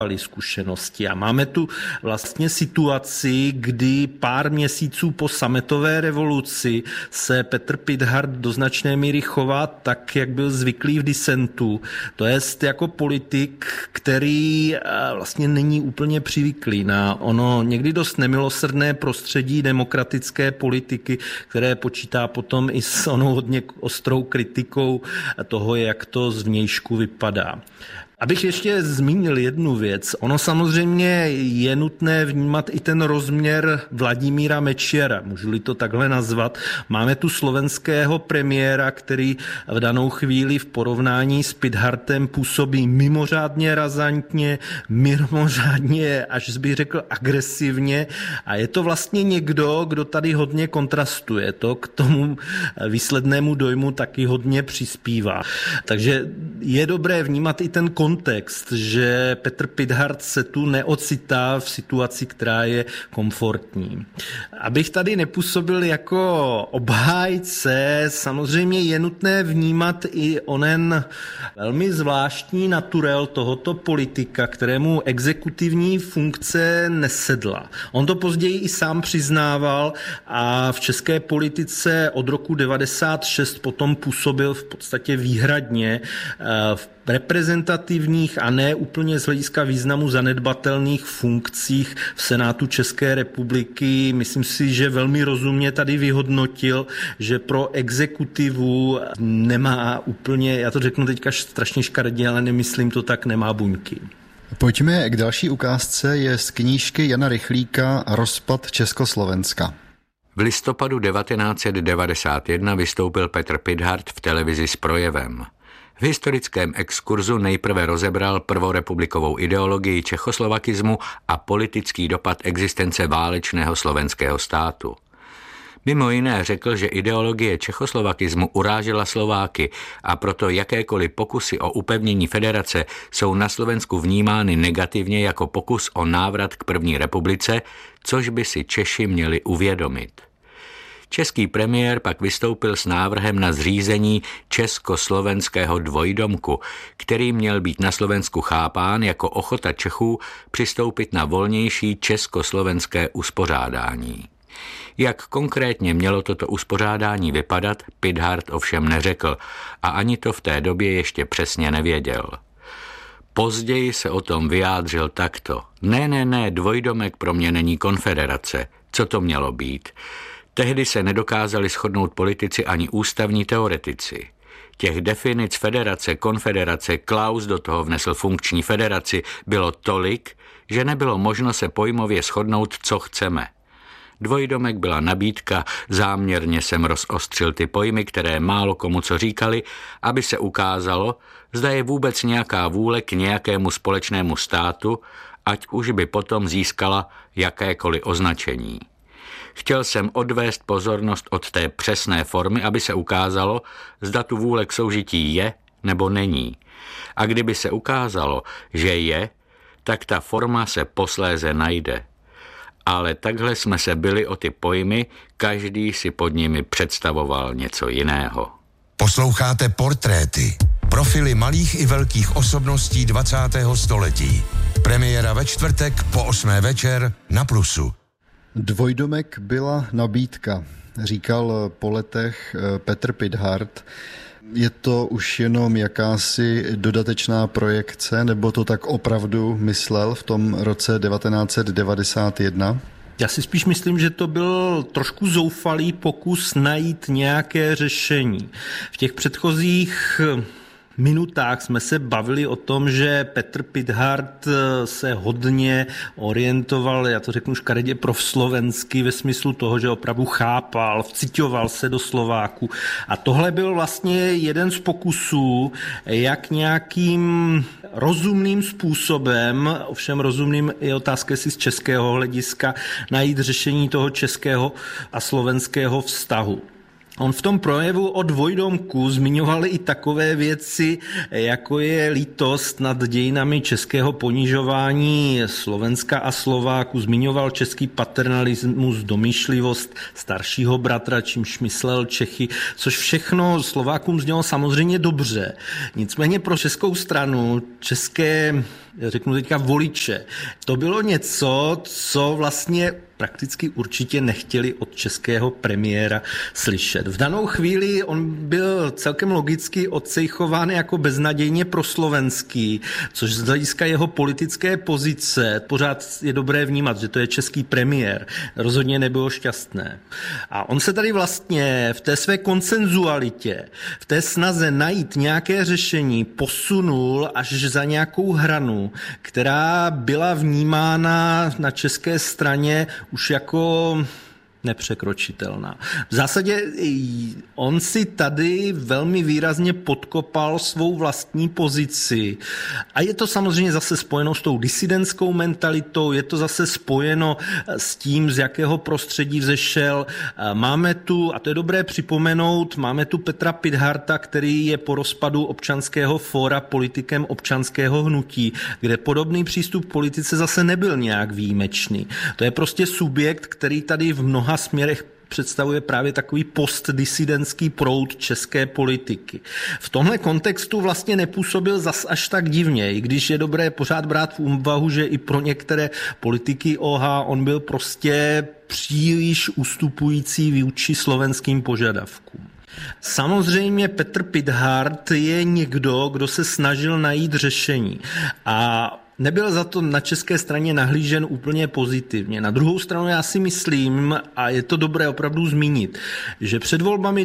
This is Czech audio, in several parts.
zkušenosti. A máme tu vlastně situaci, kdy pár měsíců po sametové revoluci se Petr Pithart do značné míry chová tak, jak byl zvyklý v disentu. To jest jako politik, který vlastně není úplně přivyklý na ono někdy dost nemilosrdné prostředí demokratické politiky, které počítá potom i s onou hodně ostrou kritikou toho, jak to zvnějšku vypadá. Abych ještě zmínil jednu věc. Ono samozřejmě je nutné vnímat i ten rozměr Vladimíra Mečiara, můžu-li to takhle nazvat. Máme tu slovenského premiéra, který v danou chvíli v porovnání s Pithartem působí mimořádně razantně, mimořádně, až bych řekl, agresivně. A je to vlastně někdo, kdo tady hodně kontrastuje. To k tomu výslednému dojmu taky hodně přispívá. Takže je dobré vnímat i ten kontext, že Petr Pithart se tu neocitá v situaci, která je komfortní. Abych tady nepůsobil jako obhájce, samozřejmě je nutné vnímat i onen velmi zvláštní naturel tohoto politika, kterému exekutivní funkce nesedla. On to později i sám přiznával a v české politice od roku 1996 potom působil v podstatě výhradně v reprezentativních a ne úplně z hlediska významu zanedbatelných funkcích v Senátu České republiky. Myslím si, že velmi rozumně tady vyhodnotil, že pro exekutivu nemá úplně, já to řeknu teďka strašně škaredě, ale nemyslím to tak, nemá buňky. Pojďme k další ukázce, je z knížky Jana Rychlíka Rozpad Československa. V listopadu 1991 vystoupil Petr Pithart v televizi s projevem. V historickém exkurzu nejprve rozebral prvorepublikovou ideologii čechoslovakismu a politický dopad existence válečného slovenského státu. Mimo jiné řekl, že ideologie čechoslovakismu urážela Slováky a proto jakékoliv pokusy o upevnění federace jsou na Slovensku vnímány negativně jako pokus o návrat k první republice, což by si Češi měli uvědomit. Český premiér pak vystoupil s návrhem na zřízení československého dvojdomku, který měl být na Slovensku chápán jako ochota Čechů přistoupit na volnější československé uspořádání. Jak konkrétně mělo toto uspořádání vypadat, Pithart ovšem neřekl a ani to v té době ještě přesně nevěděl. Později se o tom vyjádřil takto. Ne, dvojdomek pro mě není konfederace. Co to mělo být? Tehdy se nedokázali shodnout politici ani ústavní teoretici. Těch definic federace, konfederace, Klaus do toho vnesl funkční federaci, bylo tolik, že nebylo možno se pojmově shodnout, co chceme. Dvojdomek byla nabídka, záměrně jsem rozostřil ty pojmy, které málo komu co říkali, aby se ukázalo, zda je vůbec nějaká vůle k nějakému společnému státu, ať už by potom získala jakékoliv označení. Chtěl jsem odvést pozornost od té přesné formy, aby se ukázalo, zda tu vůle k soužití je nebo není. A kdyby se ukázalo, že je, tak ta forma se posléze najde. Ale takhle jsme se bili o ty pojmy, každý si pod nimi představoval něco jiného. Posloucháte Portréty, profily malých i velkých osobností 20. století. Premiéra ve čtvrtek po 8. večer na Plusu. Dvojdomek byla nabídka, říkal po letech Petr Pithart. Je to už jenom jakási dodatečná projekce, nebo to tak opravdu myslel v tom roce 1991? Já si spíš myslím, že to byl trošku zoufalý pokus najít nějaké řešení. V těch předchozích minutách jsme se bavili o tom, že Petr Pithart se hodně orientoval, já to řeknu škaredě proslovensky, ve smyslu toho, že opravdu chápal, vciťoval se do Slováků. A tohle byl vlastně jeden z pokusů, jak nějakým rozumným způsobem, ovšem rozumným je otázka si z českého hlediska, najít řešení toho českého a slovenského vztahu. On v tom projevu o dvojdomku zmiňoval i takové věci, jako je lítost nad dějinami českého ponižování Slovenska a Slováků. Zmiňoval český paternalismus, domýšlivost staršího bratra, čímž myslel Čechy, což všechno Slovákům znělo samozřejmě dobře. Nicméně pro českou stranu, české řeknu teďka voliče. To bylo něco, co vlastně prakticky určitě nechtěli od českého premiéra slyšet. V danou chvíli on byl celkem logicky odsejchován jako beznadějně proslovenský, což z hlediska jeho politické pozice pořád je dobré vnímat, že to je český premiér. Rozhodně nebylo šťastné. A on se tady vlastně v té své konsenzualitě, v té snaze najít nějaké řešení posunul až za nějakou hranu, která byla vnímána na české straně už jako nepřekročitelná. V zásadě on si tady velmi výrazně podkopal svou vlastní pozici a je to samozřejmě zase spojeno s tou disidentskou mentalitou, je to zase spojeno s tím, z jakého prostředí vzešel. Máme tu, a to je dobré připomenout, máme tu Petra Pithardta, který je po rozpadu Občanského fóra politikem občanského hnutí, kde podobný přístup k politice zase nebyl nějak výjimečný. To je prostě subjekt, který tady v mnoha směrech představuje právě takový postdisidentský proud české politiky. V tomhle kontextu vlastně nepůsobil zas až tak divně, i když je dobré pořád brát v úvahu, že i pro některé politiky on byl prostě příliš ustupující vůči slovenským požadavkům. Samozřejmě Petr Pithart je někdo, kdo se snažil najít řešení a nebyl za to na české straně nahlížen úplně pozitivně. Na druhou stranu já si myslím, a je to dobré opravdu zmínit, že před volbami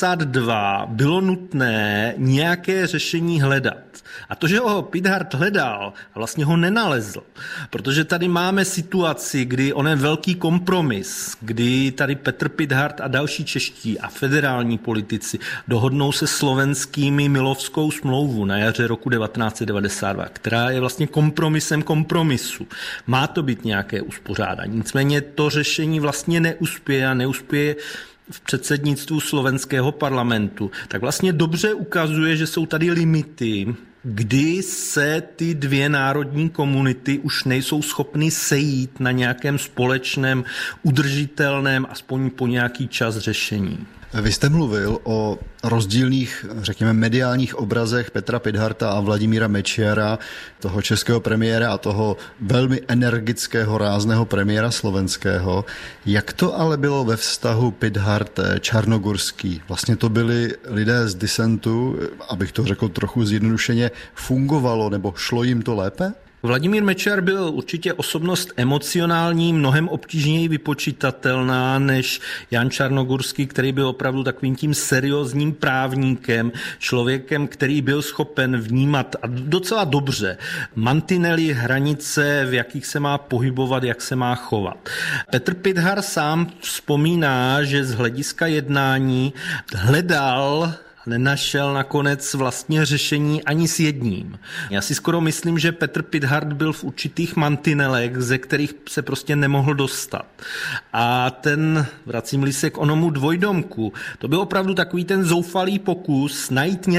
92 bylo nutné nějaké řešení hledat. A to, že ho Pithart hledal, a vlastně ho nenalezl, protože tady máme situaci, kdy onen velký kompromis, kdy tady Petr Pithart a další čeští a federální politici dohodnou se slovenskými Milovskou smlouvu na jaře roku 1992, která je vlastně kompromisem kompromisu. Má to být nějaké uspořádání. Nicméně to řešení vlastně neuspěje v předsednictvu slovenského parlamentu. Tak vlastně dobře ukazuje, že jsou tady limity, kdy se ty dvě národní komunity už nejsou schopny sejít na nějakém společném, udržitelném, aspoň po nějaký čas řešení. Vy jste mluvil o rozdílných, řekněme, mediálních obrazech Petra Pithardta a Vladimíra Mečiara, toho českého premiéra a toho velmi energického, rázného premiéra slovenského. Jak to ale bylo ve vztahu Pithart-Čarnogurský? Vlastně to byli lidé z disentu, abych to řekl trochu zjednodušeně, fungovalo nebo šlo jim to lépe? Vladimír Mečiar byl určitě osobnost emocionální, mnohem obtížněji vypočitatelná než Jan Čarnogurský, který byl opravdu takovým tím seriózním právníkem, člověkem, který byl schopen vnímat a docela dobře mantinely, hranice, v jakých se má pohybovat, jak se má chovat. Petr Pithart sám vzpomíná, že z hlediska jednání hledal nenašel nakonec vlastně řešení ani s jedním. Já si skoro myslím, že Petr Pithart byl v určitých mantinelech, ze kterých se prostě nemohl dostat. A vracím-li se k onomu dvojdomku, to byl opravdu takový ten zoufalý pokus najít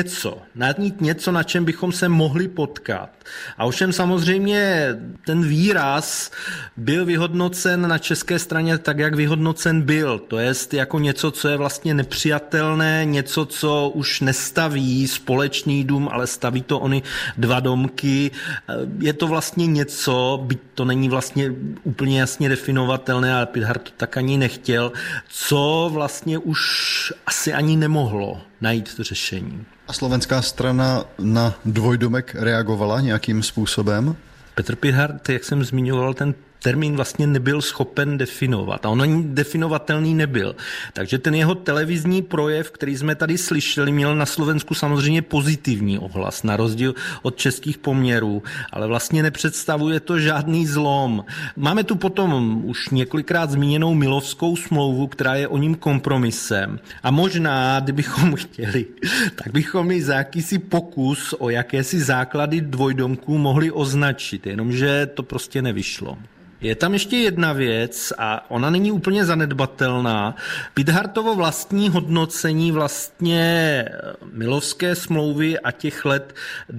něco, na čem bychom se mohli potkat. A ovšem samozřejmě ten výraz byl vyhodnocen na české straně tak, jak vyhodnocen byl. To jest jako něco, co je vlastně nepřijatelné, něco, co už nestaví společný dům, ale staví to ony dva domky. Je to vlastně něco, byť to není vlastně úplně jasně definovatelné, ale Pithart to tak ani nechtěl, co vlastně už asi ani nemohlo najít to řešení. A slovenská strana na dvojdomek reagovala nějakým způsobem? Petr Pithart, jak jsem zmiňoval, ten termín vlastně nebyl schopen definovat a on ani definovatelný nebyl. Takže ten jeho televizní projev, který jsme tady slyšeli, měl na Slovensku samozřejmě pozitivní ohlas, na rozdíl od českých poměrů, ale vlastně nepředstavuje to žádný zlom. Máme tu potom už několikrát zmíněnou Milovskou smlouvu, která je o ním kompromisem. A možná, kdybychom chtěli, tak bychom ji za jakýsi pokus o jakési základy dvojdomků mohli označit, jenomže to prostě nevyšlo. Je tam ještě jedna věc a ona není úplně zanedbatelná. Pithartovo vlastní hodnocení vlastně Milovské smlouvy a těch let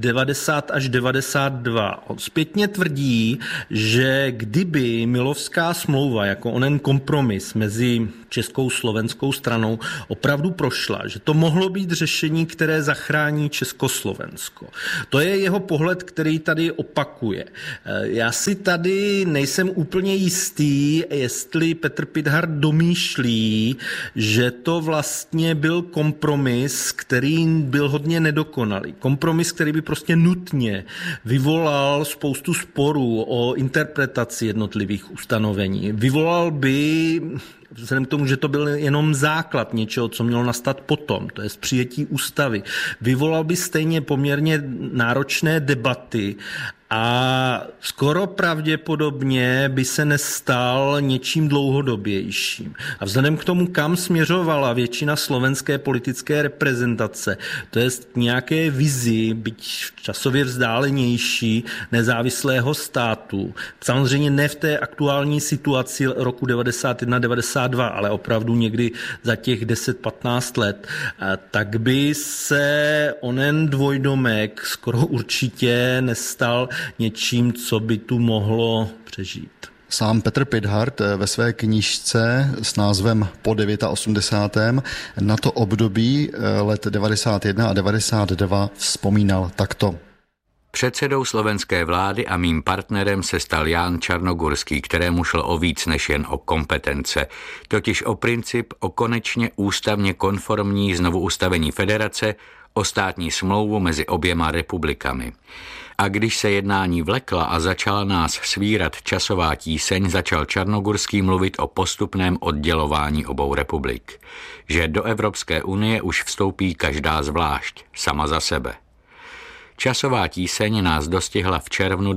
90 až 92. On zpětně tvrdí, že kdyby Milovská smlouva jako onen kompromis mezi českou slovenskou stranou opravdu prošla, že to mohlo být řešení, které zachrání Československo. To je jeho pohled, který tady opakuje. Já si tady nejsem úplně jistý, jestli Petr Pithart domýšlí, že to vlastně byl kompromis, který byl hodně nedokonalý. Kompromis, který by prostě nutně vyvolal spoustu sporů o interpretaci jednotlivých ustanovení. Vyvolal by, vzhledem k tomu, že to byl jenom základ něčeho, co mělo nastat potom, to je přijetí ústavy, vyvolal by stejně poměrně náročné debaty a skoro pravděpodobně by se nestal něčím dlouhodobějším. A vzhledem k tomu, kam směřovala většina slovenské politické reprezentace, to je nějaké vizi, byť časově vzdálenější, nezávislého státu, samozřejmě ne v té aktuální situaci roku 91-92, ale opravdu někdy za těch 10-15 let, tak by se onen dvojdomek skoro určitě nestal něčím, co by tu mohlo přežít. Sám Petr Pithart ve své knížce s názvem Po 89. na to období let 91 a 92 vzpomínal takto. Předsedou slovenské vlády a mým partnerem se stal Ján Čarnogurský, kterému šlo o víc než jen o kompetence, totiž o princip o konečně ústavně konformní znovuustavení federace, o státní smlouvu mezi oběma republikami. A když se jednání vlekla a začala nás svírat časová tíseň, začal Čarnogurský mluvit o postupném oddělování obou republik. Že do Evropské unie už vstoupí každá zvlášť, sama za sebe. Časová tíseň nás dostihla v červnu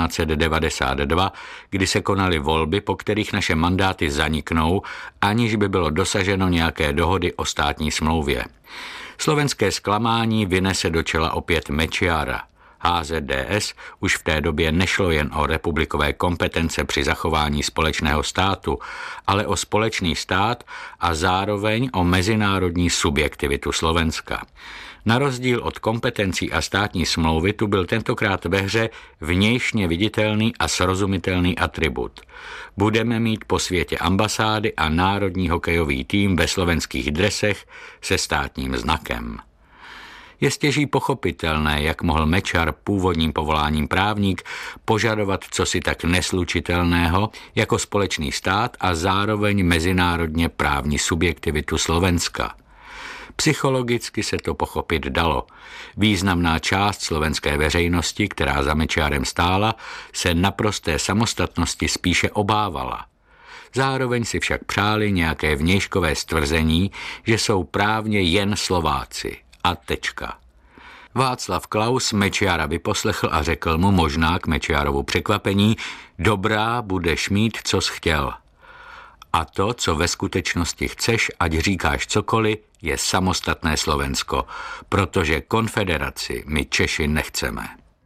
1992, kdy se konaly volby, po kterých naše mandáty zaniknou, aniž by bylo dosaženo nějaké dohody o státní smlouvě. Slovenské zklamání vynese do čela opět Mečiara. HZDS už v té době nešlo jen o republikové kompetence při zachování společného státu, ale o společný stát a zároveň o mezinárodní subjektivitu Slovenska. Na rozdíl od kompetencí a státní smlouvy tu byl tentokrát ve hře vnějšně viditelný a srozumitelný atribut. Budeme mít po světě ambasády a národní hokejový tým ve slovenských dresech se státním znakem. Je stěží pochopitelné, jak mohl Mečiar, původním povoláním právník, požadovat cosi tak neslučitelného jako společný stát a zároveň mezinárodně právní subjektivitu Slovenska. Psychologicky se to pochopit dalo. Významná část slovenské veřejnosti, která za Mečiarem stála, se naprosté samostatnosti spíše obávala. Zároveň si však přáli nějaké vnějškové stvrzení, že jsou právně jen Slováci. A tečka. Václav Klaus Mečiara vyposlechl a řekl mu možná k Mečiarovu překvapení: dobrá, budeš mít, co jsi chtěl. A to, co ve skutečnosti chceš, ať říkáš cokoliv, je samostatné Slovensko, protože konfederaci my Češi nechceme.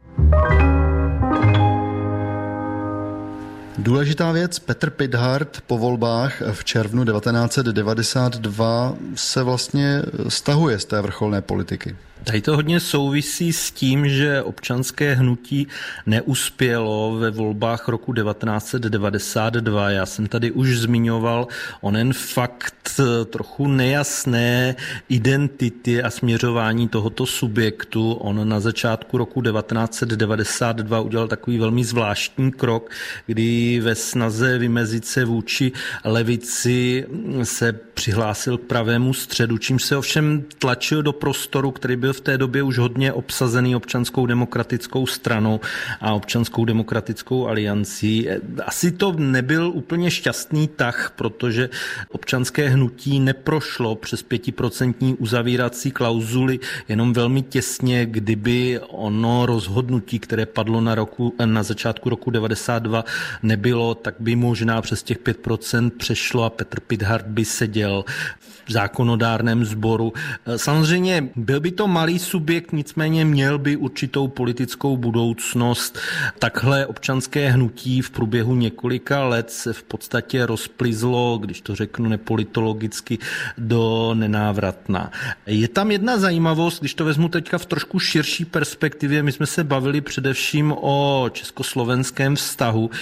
Důležitá věc, Petr Pithart po volbách v červnu 1992 se vlastně stahuje z té vrcholné politiky. Tady to hodně souvisí s tím, že občanské hnutí neuspělo ve volbách roku 1992. Já jsem tady už zmiňoval onen fakt trochu nejasné identity a směřování tohoto subjektu. On na začátku roku 1992 udělal takový velmi zvláštní krok, kdy ve snaze vymezit se vůči levici se přihlásil k pravému středu, čímž se ovšem tlačil do prostoru, který byl v té době už hodně obsazený Občanskou demokratickou stranou a Občanskou demokratickou aliancí. Asi to nebyl úplně šťastný tah, protože občanské hnutí neprošlo přes 5% uzavírací klauzuly jenom velmi těsně, kdyby ono rozhodnutí, které padlo na začátku roku 92 nebylo, tak by možná přes těch 5% přešlo a Petr Pithart by seděl v zákonodárném sboru. Samozřejmě byl by to malý subjekt, nicméně měl by určitou politickou budoucnost. Takhle občanské hnutí v průběhu několika let se v podstatě rozplizlo, když to řeknu nepolitologicky, do nenávratna. Je tam jedna zajímavost, když to vezmu teďka v trošku širší perspektivě, my jsme se bavili především o československém vztahu, nicméně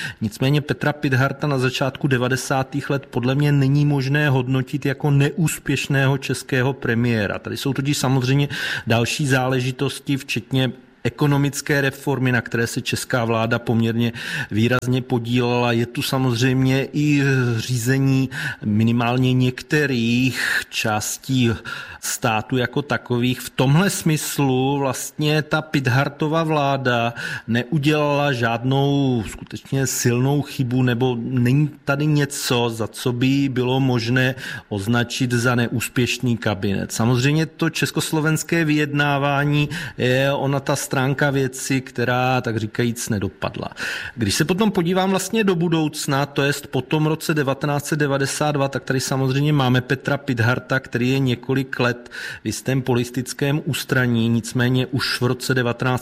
Nicméně Petra Pithardta na začátku 90. let podle mě není možné hodnotit jako neúspěšného českého premiéra. Tady jsou totiž samozřejmě další záležitosti, včetně ekonomické reformy, na které se česká vláda poměrně výrazně podílela. Je tu samozřejmě i řízení minimálně některých částí státu jako takových. V tomhle smyslu vlastně ta Pithardtova vláda neudělala žádnou skutečně silnou chybu, nebo není tady něco, za co by bylo možné označit za neúspěšný kabinet. Samozřejmě to československé vyjednávání je ona ta stránka věci, která tak říkajíc nedopadla. Když se potom podívám vlastně do budoucna, to jest po tom roce 1992, tak tady samozřejmě máme Petra Pithardta, který je několik let v jistém politickém ústraní, nicméně už v roce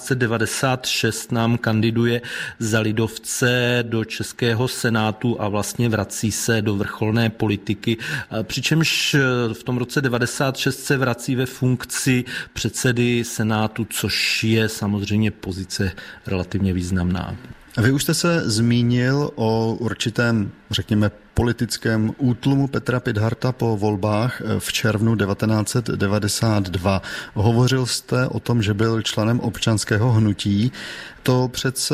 1996 nám kandiduje za lidovce do Českého senátu a vlastně vrací se do vrcholné politiky, přičemž v tom roce 96 se vrací ve funkci předsedy senátu, což je samozřejmě pozice relativně významná. Vy už jste se zmínil o určitém, řekněme, politickém útlumu Petra Pithardta po volbách v červnu 1992. Hovořil jste o tom, že byl členem občanského hnutí. To přece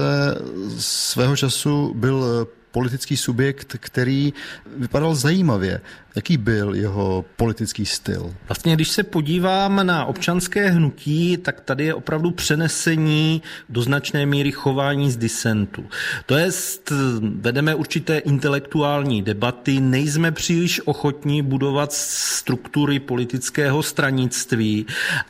svého času byl politický subjekt, který vypadal zajímavě. Jaký byl jeho politický styl? Vlastně, když se podívám na občanské hnutí, tak tady je opravdu přenesení do značné míry chování z disentu. To jest, vedeme určité intelektuální debaty, nejsme příliš ochotní budovat struktury politického stranictví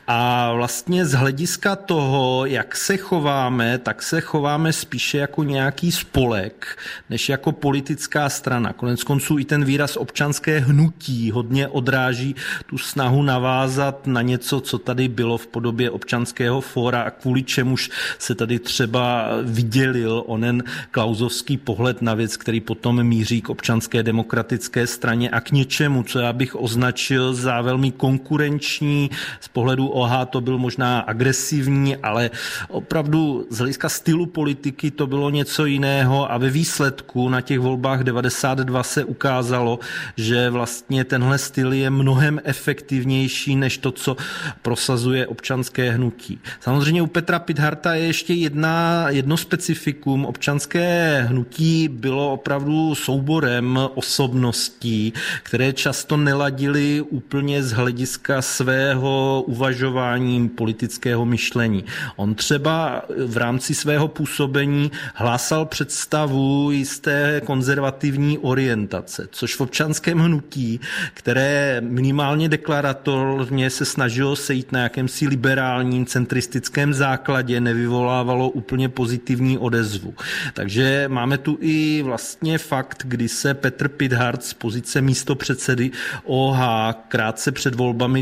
a vlastně z hlediska toho, jak se chováme, tak se chováme spíše jako nějaký spolek, než jako politická strana. Koneckonců i ten výraz občanské hnutí hodně odráží tu snahu navázat na něco, co tady bylo v podobě občanského fóra a kvůli čemuž se tady třeba vydělil onen klausovský pohled na věc, který potom míří k občanské demokratické straně a k něčemu, co já bych označil za velmi konkurenční. Z pohledu OH to byl možná agresivní, ale opravdu z hlediska stylu politiky to bylo něco jiného a ve výsledku na těch volbách 92 se ukázalo, že vlastně tenhle styl je mnohem efektivnější než to, co prosazuje občanské hnutí. Samozřejmě u Petra Pithardta je ještě jedno specifikum. Občanské hnutí bylo opravdu souborem osobností, které často neladily úplně z hlediska svého uvažování politického myšlení. On třeba v rámci svého působení hlásal představu jisté konzervativní orientace, což v občanském hnutí, které minimálně deklaratorně se snažilo sejít na jakémsi liberálním centristickém základě, nevyvolávalo úplně pozitivní odezvu. Takže máme tu i vlastně fakt, kdy se Petr Pithart z pozice místopředsedy OH krátce před volbami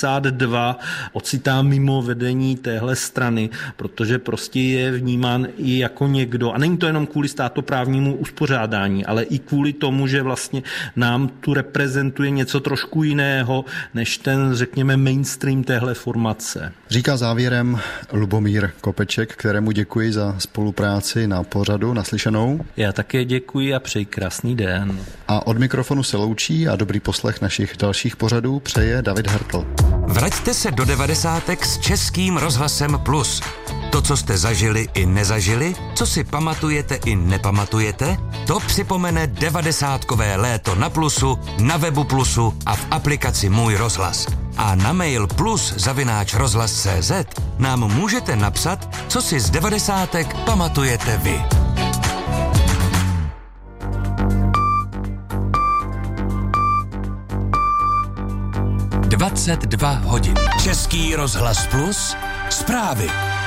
92 ocitá mimo vedení téhle strany, protože prostě je vnímán i jako někdo, a není to jenom kvůli státoprávnímu uspořádání, ale i kvůli tomu, že vlastně nám tu reprezentuje něco trošku jiného, než ten, řekněme, mainstream téhle formace. Říká závěrem Lubomír Kopeček, kterému děkuji za spolupráci na pořadu. Naslyšenou. Já také děkuji a přeji krásný den. A od mikrofonu se loučí a dobrý poslech našich dalších pořadů přeje David Hartl. Vraťte se do 90. s Českým rozhlasem Plus. To, co jste zažili i nezažili, co si pamatujete i nepamatujete, to připomene 90kové léto na Plusu, na webu Plusu a v aplikaci Můj rozhlas. A na mail plus@rozhlas.cz nám můžete napsat, co si z 90 pamatujete vy. hodin. Český rozhlas Plus, zprávy.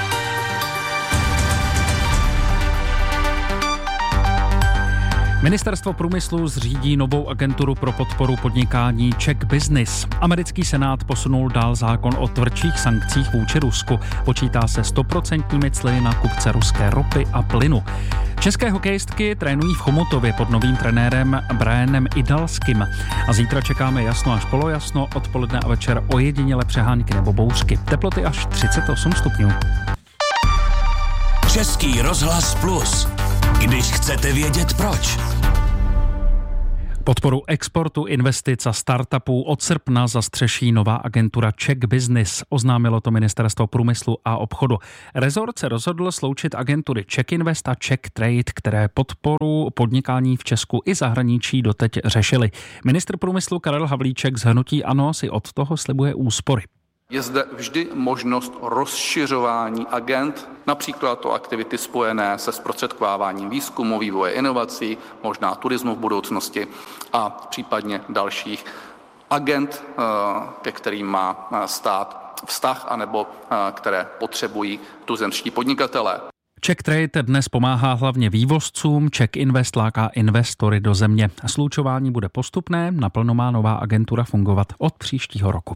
Ministerstvo průmyslu zřídí novou agenturu pro podporu podnikání Czech Business. Americký senát posunul dál zákon o tvrdších sankcích vůči Rusku. Počítá se 100% cly na kupce ruské ropy a plynu. České hokejistky trénují v Chomutově pod novým trenérem Brianem Idalským. A zítra čekáme jasno až polojasno, odpoledne a večer ojediněle přehánky nebo bouřky. Teploty až 38 stupňů. Český rozhlas Plus. když chcete vědět proč. Podporu exportu, investic a startupů od srpna zastřeší nová agentura Czech Business. Oznámilo to Ministerstvo průmyslu a obchodu. Rezort se rozhodl sloučit agentury Czech Invest a Czech Trade, které podporu podnikání v Česku i zahraničí doteď řešili. Ministr průmyslu Karel Havlíček z hnutí ANO si od toho slibuje úspory. Je zde vždy možnost rozšiřování agent, například o aktivity spojené se zprostředkováváním výzkumu, vývoje inovací, možná turismu v budoucnosti a případně dalších agent, ke kterým má stát vztah, anebo které potřebují tuzemští podnikatelé. Czech Trade dnes pomáhá hlavně vývozcům, Czech Invest láká investory do země. Slučování bude postupné, naplno má nová agentura fungovat od příštího roku.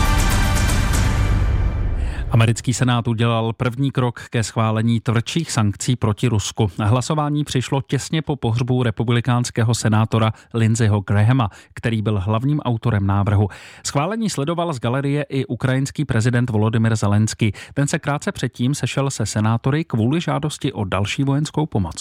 Americký senát udělal první krok ke schválení tvrdších sankcí proti Rusku. Hlasování přišlo těsně po pohřbu republikánského senátora Lindseyho Grahama, který byl hlavním autorem návrhu. Schválení sledoval z galerie i ukrajinský prezident Volodymyr Zelenský. Ten se krátce předtím sešel se senátory kvůli žádosti o další vojenskou pomoc.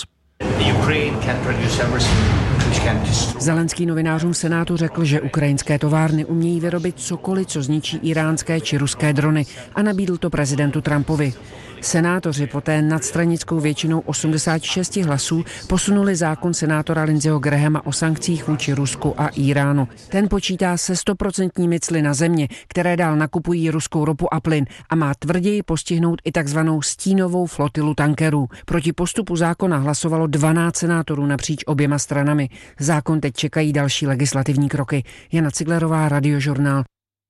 Zelenský novinářům Senátu řekl, že ukrajinské továrny umějí vyrobit cokoliv, co zničí iránské či ruské drony, a nabídl to prezidentu Trumpovi. Senátoři poté nadstranickou většinou 86 hlasů posunuli zákon senátora Lindseyho Grahama o sankcích vůči Rusku a Iránu. Ten počítá se 100% cly na země, které dál nakupují ruskou ropu a plyn, a má tvrději postihnout i takzvanou stínovou flotilu tankerů. Proti postupu zákona hlasovalo 12 senátorů napříč oběma stranami. Zákon teď čekají další legislativní kroky. Jana Ciglerová, Radiožurnál.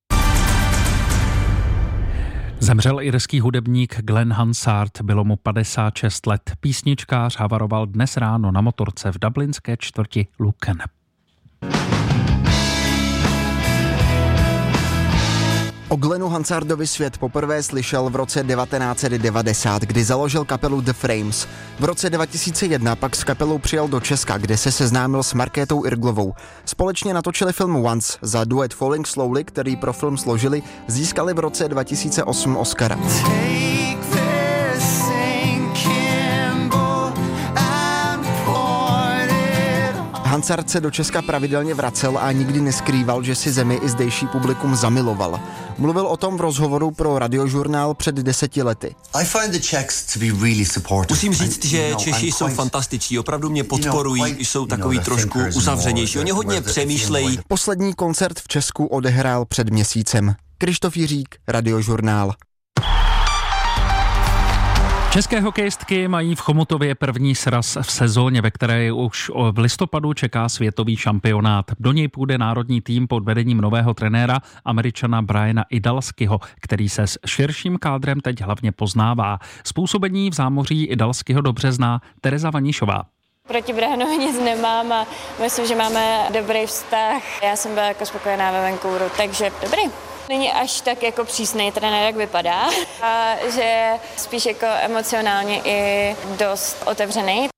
Zemřel irský hudebník Glenn Hansard, bylo mu 56 let. Písničkář havaroval dnes ráno na motorce v dublinské čtvrti Lucan. O Glennu Hansardovi svět poprvé slyšel v roce 1990, kdy založil kapelu The Frames. V roce 2001 pak s kapelou přijel do Česka, kde se seznámil s Markétou Irglovou. Společně natočili film Once. Za duet Falling Slowly, který pro film složili, získali v roce 2008 Oscara. Hansard se do Česka pravidelně vracel a nikdy neskrýval, že si zemi i zdejší publikum zamiloval. Mluvil o tom v rozhovoru pro Radiožurnál před 10 lety. Musím říct, že Češi jsou fantastiční, opravdu mě podporují, jsou takový trošku uzavřenější, oni hodně přemýšlejí. Poslední koncert v Česku odehrál před měsícem. Krištof Jiřík, Radiožurnál. České hokejistky mají v Chomutově první sraz v sezóně, ve které už v listopadu čeká světový šampionát. Do něj půjde národní tým pod vedením nového trenéra, Američana Briana Idalskyho, který se s širším kádrem teď hlavně poznává. Způsobení v zámoří Idalskyho dobře zná Tereza Vanišová. Proti Brianovi nic nemám a myslím, že máme dobrý vztah. Já jsem byla jako spokojená ve Vancouveru, takže dobrý. Není až tak jako přísnej trenér, jak vypadá, a že spíš jako emocionálně i dost otevřený.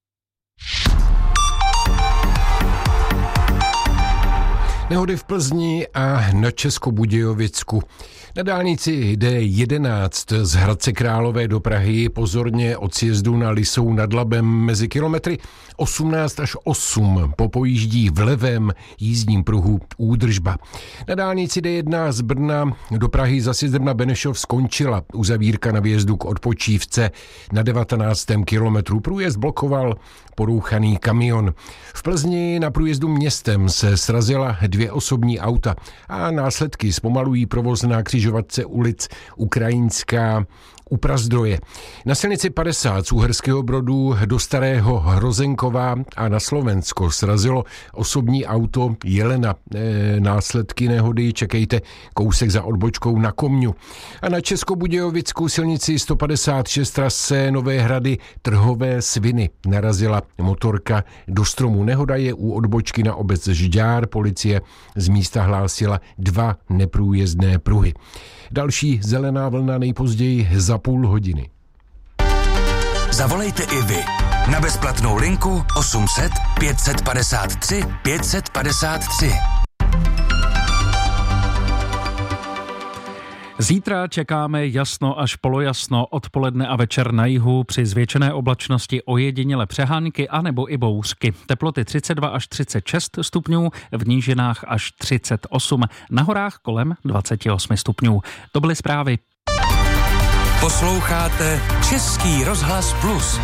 Nehody v Plzni a na Českobudějovicku. Na dálnici D11 z Hradce Králové do Prahy pozorně od sjezdu na Lisou nad Labem mezi kilometry 18 až 8 popojíždí v levém jízdním pruhu údržba. Na dálnici D1 z Brna do Prahy za sjezdem na Benešov skončila uzavírka na výjezdu k Odpočívce. Na 19. kilometru průjezd blokoval porouchaný kamion. V Plzni na průjezdu městem se srazila 2 osobní auta a následky zpomalují provoz na křižovatce ulic Ukrajinská u Prazdroje. Na silnici 50 z Uherského Brodu do Starého Hrozenkova a na Slovensko srazilo osobní auto Jelena. Následky nehody čekejte kousek za odbočkou na Komňu. A na Českobudějovickou silnici 156 trase Nové Hrady Trhové Sviny narazila motorka do stromu. Nehoda je u odbočky na obec Žďár. Policie z místa hlásila 2 neprůjezdné pruhy. Další zelená vlna nejpozději za půl hodiny. Zavolejte i vy na bezplatnou linku 800 553 553. Zítra čekáme jasno až polojasno, odpoledne a večer na jihu, při zvětšené oblačnosti ojediněle přehánky anebo i bouřky. Teploty 32 až 36 stupňů, v nížinách až 38, na horách kolem 28 stupňů. To byly zprávy. Posloucháte Český rozhlas Plus.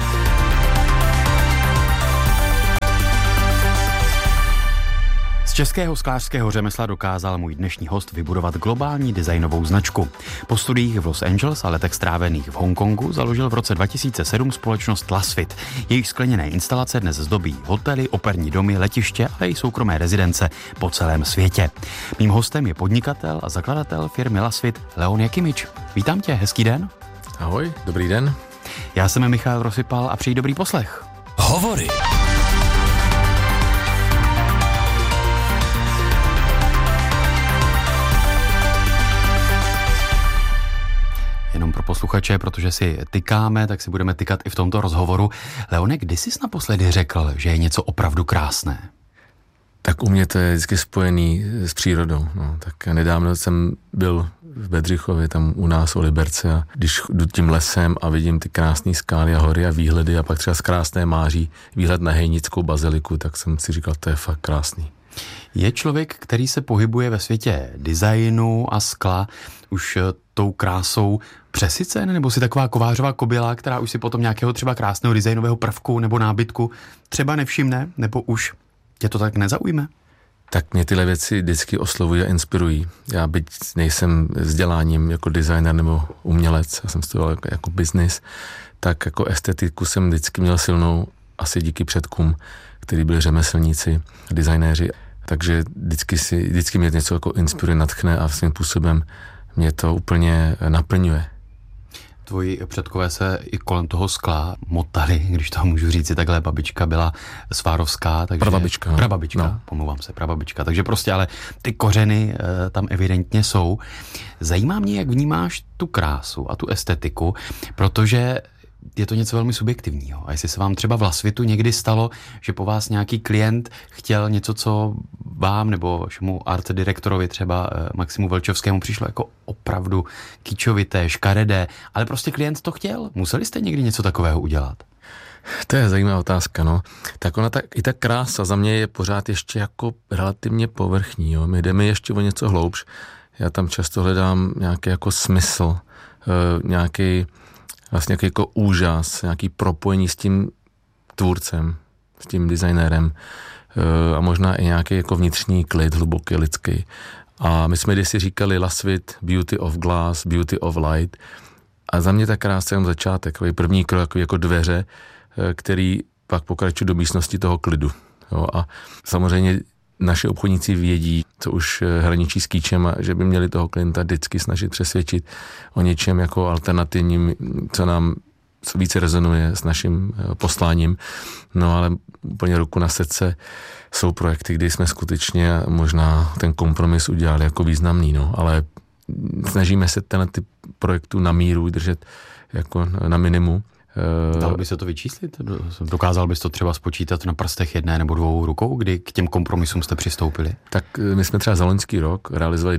Z českého sklářského řemesla dokázal můj dnešní host vybudovat globální designovou značku. Po studiích v Los Angeles a letech strávených v Hongkongu založil v roce 2007 společnost Lasvit. Jejich skleněné instalace dnes zdobí hotely, operní domy, letiště, ale i soukromé rezidence po celém světě. Mým hostem je podnikatel a zakladatel firmy Lasvit Leon Jakimič. Vítám tě, hezký den. Ahoj, dobrý den. Já jsem Michal Rosypal a přeji dobrý poslech. Hovory. Jenom pro posluchače, protože si tykáme, tak si budeme tykat i v tomto rozhovoru. Leone, kdy jsi naposledy řekl, že je něco opravdu krásné? Tak u mě to je vždycky spojený s přírodou. No, tak nedávno jsem byl v Bedřichově, tam u nás u Liberce, a když jdu tím lesem a vidím ty krásné skály a hory a výhledy a pak třeba z krásné máří výhled na Hejnickou baziliku, tak jsem si říkal, to je fakt krásný. Je člověk, který se pohybuje ve světě designu a skla, už tou krásou přesycen, nebo si taková kovářová koběla, která už si potom nějakého třeba krásného designového prvku nebo nábytku třeba nevšimne, nebo už tě to tak nezaujme? Tak mě tyhle věci vždycky oslovují a inspirují. Já byť nejsem vzděláním jako designer nebo umělec, já jsem studoval jako business, tak jako estetiku jsem vždycky měl silnou, asi díky předkům, kteří byli řemeslníci, designéři. Takže vždycky mě něco jako inspiruje, nadchne a svým způsobem mě to úplně naplňuje. Tvoji předkové se i kolem toho skla motali, když to můžu říct, takhle babička byla svárovská. Takže prababička, no. Pomlouvám se, prababička. Takže prostě, ale ty kořeny tam evidentně jsou. Zajímá mě, jak vnímáš tu krásu a tu estetiku, protože je to něco velmi subjektivního. A jestli se vám třeba v Lasvitu někdy stalo, že po vás nějaký klient chtěl něco, co vám nebo vašemu art direktorovi, třeba Maximu Velčovskému, přišlo jako opravdu kýčovité, škaredé, ale prostě klient to chtěl. Museli jste někdy něco takového udělat? To je zajímavá otázka, no. Tak ona i ta krása za mě je pořád ještě jako relativně povrchní, jo. My jdeme ještě o něco hloubš. Já tam často hledám nějaký jako smysl, nějaký vlastně jako úžas, nějaký propojení s tím tvůrcem, s tím designérem a možná i nějaký jako vnitřní klid, hluboký lidský. A my jsme kdysi říkali Lasvit, beauty of glass, beauty of light. A za mě ta krása je začátek, takový první krok, jako dveře, který pak pokračuje do místnosti toho klidu. Jo, a samozřejmě naši obchodníci vědí, co už hraničí s kýčem, a že by měli toho klienta vždycky snažit přesvědčit o něčem jako alternativním, co více rezonuje s naším posláním. No ale úplně ruku na srdce jsou projekty, kdy jsme skutečně možná ten kompromis udělali jako významný, no, ale snažíme se ty projektu na míru držet jako na minimu. Dalo by se to vyčíslit? Dokázal bys to třeba spočítat na prstech jedné nebo dvou rukou, kdy k těm kompromisům jste přistoupili? Tak my jsme třeba za loňský rok realizovali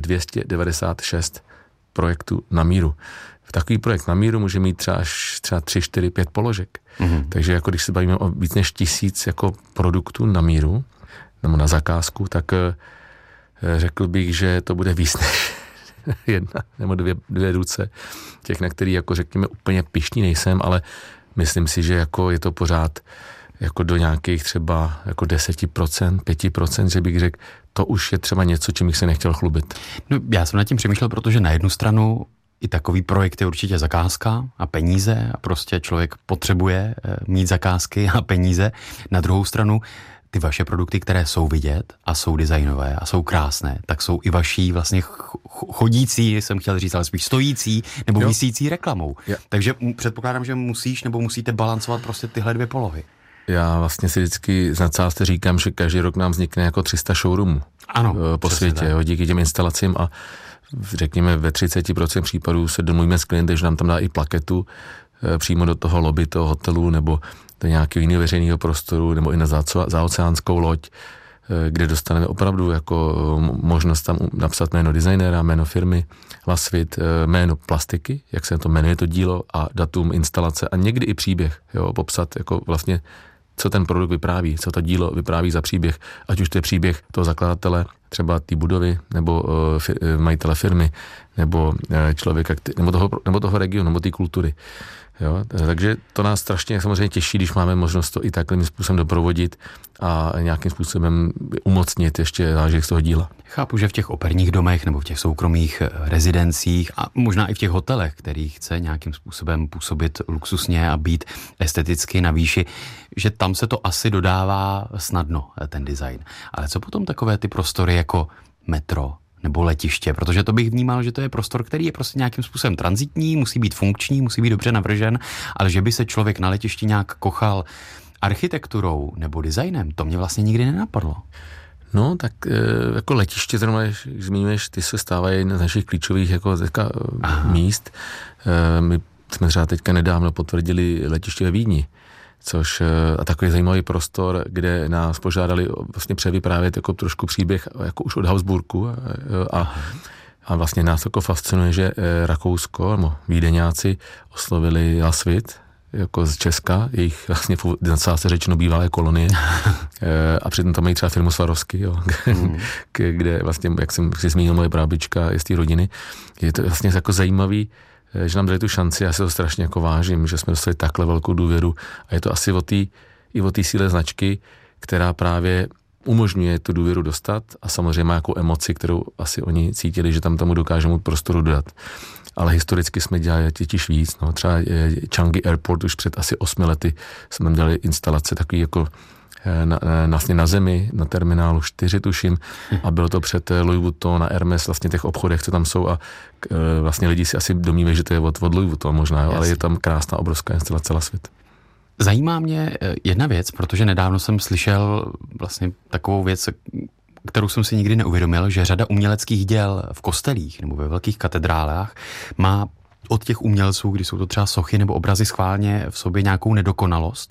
296 projektů na míru. V takový projekt na míru může mít třeba 3, 4, 5 položek. Mm-hmm. Takže jako když se bavíme o víc než 1000 jako produktů na míru nebo na zakázku, tak řekl bych, že to bude víc než jedna nebo dvě ruce, těch, na který jako řekněme úplně pyšný nejsem, ale myslím si, že jako je to pořád jako do nějakých třeba jako 10%, 5%, že bych řekl, to už je třeba něco, čím bych se nechtěl chlubit. No, já jsem nad tím přemýšlel, protože na jednu stranu i takový projekt je určitě zakázka a peníze a prostě člověk potřebuje mít zakázky a peníze. Na druhou stranu ty vaše produkty, které jsou vidět a jsou designové a jsou krásné, tak jsou i vaší vlastně chodící, jsem chtěl říct, ale spíš stojící nebo visící reklamou. Jo. Takže předpokládám, že musíš nebo musíte balancovat prostě tyhle dvě polohy. Já vlastně si vždycky z nadsázce říkám, že každý rok nám vznikne jako 300 showroomů po světě, jo, díky těm instalacím a řekněme ve 30% případů se domluvíme s klientem, že nám tam dá i plaketu přímo do toho lobby toho hotelu nebo do nějakého jiného veřejného prostoru nebo i na zaoceánskou loď. kde dostaneme opravdu jako možnost tam napsat jméno designéra, jméno firmy, Lasvit, jméno plastiky, jak se to jmenuje to dílo a datum instalace a někdy i příběh, jo, popsat jako vlastně, co ten produkt vypráví, co to dílo vypráví za příběh, ať už to je příběh toho zakladatele, třeba té budovy, nebo majitele firmy, nebo člověka, nebo toho regionu, nebo té kultury. Jo, takže to nás strašně samozřejmě těší, když máme možnost to i takovým způsobem doprovodit a nějakým způsobem umocnit ještě zážitek z toho díla. Chápu, že v těch operních domech nebo v těch soukromých rezidencích a možná i v těch hotelech, který chce nějakým způsobem působit luxusně a být esteticky na výši, že tam se to asi dodává snadno, ten design. Ale co potom takové ty prostory jako metro nebo letiště, protože to bych vnímal, že to je prostor, který je prostě nějakým způsobem tranzitní, musí být funkční, musí být dobře navržen, ale že by se člověk na letišti nějak kochal architekturou nebo designem, to mě vlastně nikdy nenapadlo. No, tak jako letiště, zrovna, když zmiňuješ, ty se stávají jedna z našich klíčových jako míst. My jsme třeba teďka nedávno potvrdili letiště ve Vídni, což a takový zajímavý prostor, kde nás požádali vlastně převyprávět jako trošku příběh jako už od Habsburku a vlastně nás jako fascinuje, že Rakousko nebo Vídeňáci oslovili Lasvit jako z Česka, jejich vlastně na se řečeno bývalé kolonie a přitom tam mají třeba firmu Swarovski, jo, kde vlastně, jak jsem si zmínil, moje prábička je z té rodiny. Je to vlastně jako zajímavý, že nám dali tu šanci, já se to strašně jako vážím, že jsme dostali takhle velkou důvěru a je to asi o té síle značky, která právě umožňuje tu důvěru dostat a samozřejmě má nějakou emoci, kterou asi oni cítili, že tam tomu dokážeme prostoru dodat. Ale historicky jsme dělali tětiž víc, no, třeba Changi Airport už před asi 8 lety jsme dělali instalace takový jako vlastně na zemi, na terminálu 4 tuším a bylo to před Louis Vuitton na Hermes, vlastně těch obchodech, co tam jsou a vlastně lidi si asi domnívají, že to je od Louis Vuitton možná, jo, ale je tam krásná obrovská instalace Lasvit. Zajímá mě jedna věc, protože nedávno jsem slyšel vlastně takovou věc, kterou jsem si nikdy neuvědomil, že řada uměleckých děl v kostelích nebo ve velkých katedrálách má od těch umělců, kdy jsou to třeba sochy nebo obrazy, schválně v sobě nějakou nedokonalost,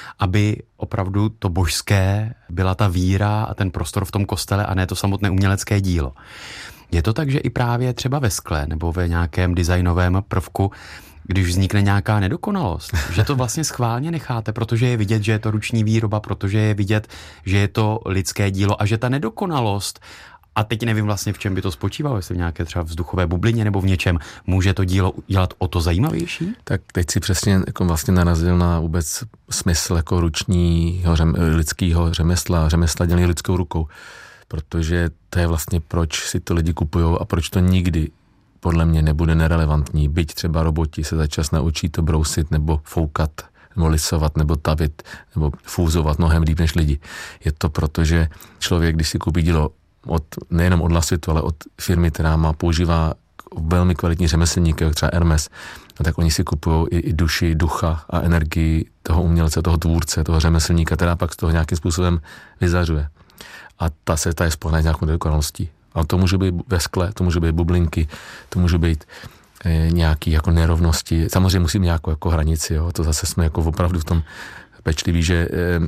aby opravdu to božské byla ta víra a ten prostor v tom kostele a ne to samotné umělecké dílo. Je to tak, že i právě třeba ve skle nebo ve nějakém designovém prvku, když vznikne nějaká nedokonalost, že to vlastně schválně necháte, protože je vidět, že je to ruční výroba, protože je vidět, že je to lidské dílo a že ta nedokonalost, a teď nevím vlastně, v čem by to spočívalo, jestli v nějaké třeba vzduchové bublině nebo v něčem, může to dílo dělat o to zajímavější? Tak teď si přesně jako vlastně narazil na vůbec smysl jako ručního lidského řemesla dělaný lidskou rukou, protože to je vlastně, proč si to lidi kupujou a proč to nikdy podle mě nebude nerelevantní, byť třeba roboti se za čas naučí to brousit nebo foukat, nebo lisovat, nebo tavit, nebo fúzovat mnohem líp než lidi. Je to proto, že člověk, když si koupí dílo nejenom od Lasvitu, ale od firmy, která používá velmi kvalitní řemeslníky, jako třeba Hermes, a tak oni si kupují i duši, ducha a energii toho umělce, toho tvůrce, toho řemeslníka, která pak z toho nějakým způsobem vyzařuje. A ta je spojená s nějakou dokonalostí. A to může být ve skle, to může být bublinky, to může být nějaký jako nerovnosti. Samozřejmě musím nějakou jako hranici, jo. To zase jsme jako opravdu v tom pečliví, že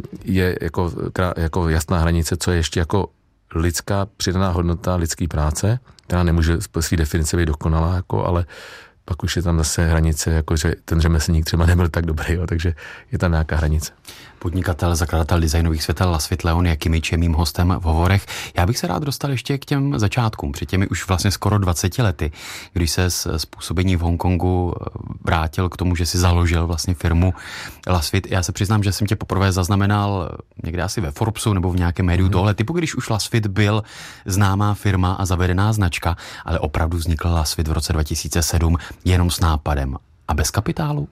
je jako jasná hranice, co je ještě jako lidská přidaná hodnota lidské práce, která nemůže po své definici být dokonalá, jako, ale pak už je tam zase hranice, jako že ten řemeslník třeba nebyl tak dobrý, jo, takže je tam nějaká hranice. Podnikatel, zakladatel designových světel Lasvit Leon Jakimič je mým hostem v hovorech. Já bych se rád dostal ještě k těm začátkům, před těmi už vlastně skoro 20 lety, když se z působení v Hongkongu vrátil k tomu, že si založil vlastně firmu Lasvit. Já se přiznám, že jsem tě poprvé zaznamenal někde asi ve Forbesu nebo v nějakém médiu tohle typu, když už Lasvit byl známá firma a zavedená značka, ale opravdu vznikl Lasvit v roce 2007 jenom s nápadem a bez kapitálu.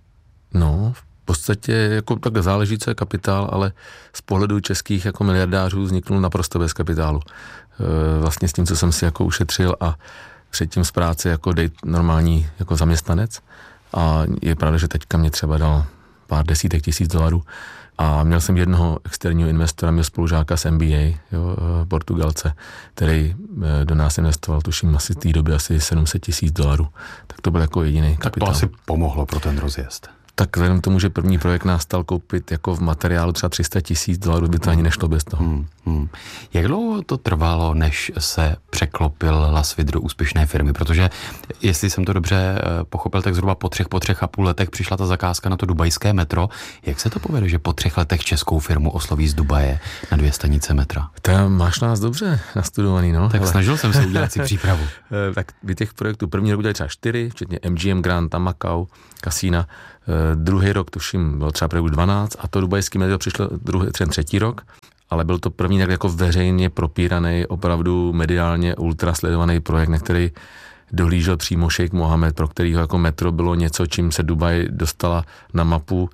No, v podstatě jako tak záleží, co je kapitál, ale z pohledu českých jako miliardářů vzniknul naprosto bez kapitálu. Vlastně s tím, co jsem si jako ušetřil a předtím z práce jako normální jako zaměstnanec. A je pravda, že teďka mě třeba dal pár desítek tisíc $. A měl jsem jednoho externího investora, měl spolužáka z MBA, jo, Portugalce, který do nás investoval, tuším asi v té době asi $700,000. Tak to byl jako jediný kapitál. Tak to asi pomohlo pro ten rozjezd. Tak vzhledem k tomu, že první projekt nás stal koupit jako v materiálu třeba $300,000, by to ani nešlo bez toho. Jak dlouho to trvalo, než se překlopil Lasvit do úspěšné firmy? Protože, jestli jsem to dobře pochopil, tak zhruba po 3,5 letech přišla ta zakázka na to dubajské metro. Jak se to povede, že po 3 letech českou firmu osloví z Dubaje na 2 stanice metra? To máš nás dobře nastudovaný, no. Tak snažil jsem se udělat si přípravu. Tak by těch projektů první rok udělali třeba 4, včetně MGM Grand, Macau, kasína. Druhý rok, tuším, bylo třeba projekt 12 a to dubajský metro přišlo třetí rok. Ale byl to první tak jako veřejně propíraný, opravdu mediálně ultra sledovaný projekt, na který dohlížel přímo šejk Mohamed, pro kterýho jako metro bylo něco, čím se Dubaj dostala na mapu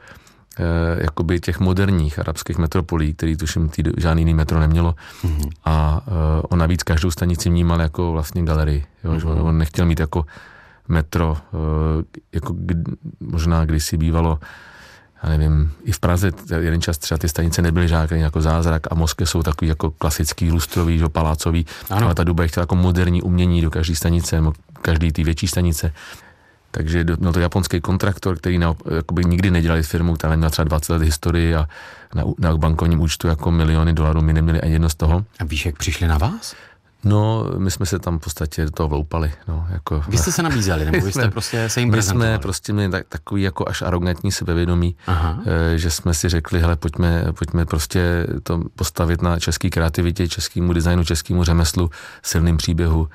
jakoby těch moderních arabských metropolí, který tuším žádný jiný metro nemělo. A on navíc každou stanici vnímal jako vlastně galerii. Jo, že on nechtěl mít jako metro, jako možná kdysi bývalo, já nevím, i v Praze jeden čas třeba ty stanice nebyly žádný jako zázrak a mozky jsou takový jako klasický, lustrový, že, palácový, ano. Ale ta Dubaj chtěla jako moderní umění do každé stanice, každý ty větší stanice. Takže byl to japonský kontraktor, který jakoby nikdy nedělali firmu, která neměla třeba 20 let historii a na bankovním účtu jako miliony dolarů, my neměli ani jedno z toho. A víš, jak přišli na vás? No, my jsme se tam v podstatě do toho vloupali. No, jako, vy jste se nabízeli, nebo vy jste prostě se jim prezentovali? My jsme prostě měli takový jako až arrogantní sebevědomí, že jsme si řekli, hele, pojďme prostě to postavit na český kreativitě, českému designu, českému řemeslu, silným příběhu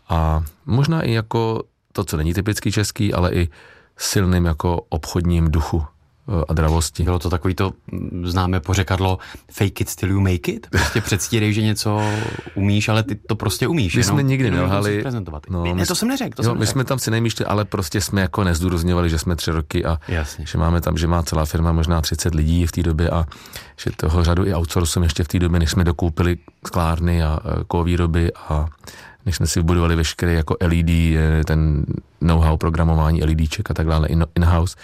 a možná i jako to, co není typický český, ale i silným jako obchodním duchu a dravosti. Bylo to takový to známé pořekadlo fake it till you make it? Prostě předstírej, že něco umíš, ale ty to prostě umíš. My jsme nikdy nelhali. No, to jsem neřekl. My jsme tam si nejmíšli, ale prostě jsme jako nezdůrazňovali, že jsme 3 roky a že máme tam, že má celá firma možná 30 lidí v té době a že toho řadu i outsourcem ještě v té době, než jsme dokoupili sklárny a kovýroby a než jsme si vybudovali veškeré jako LED, ten know-how programování LEDček a tak dále in-house.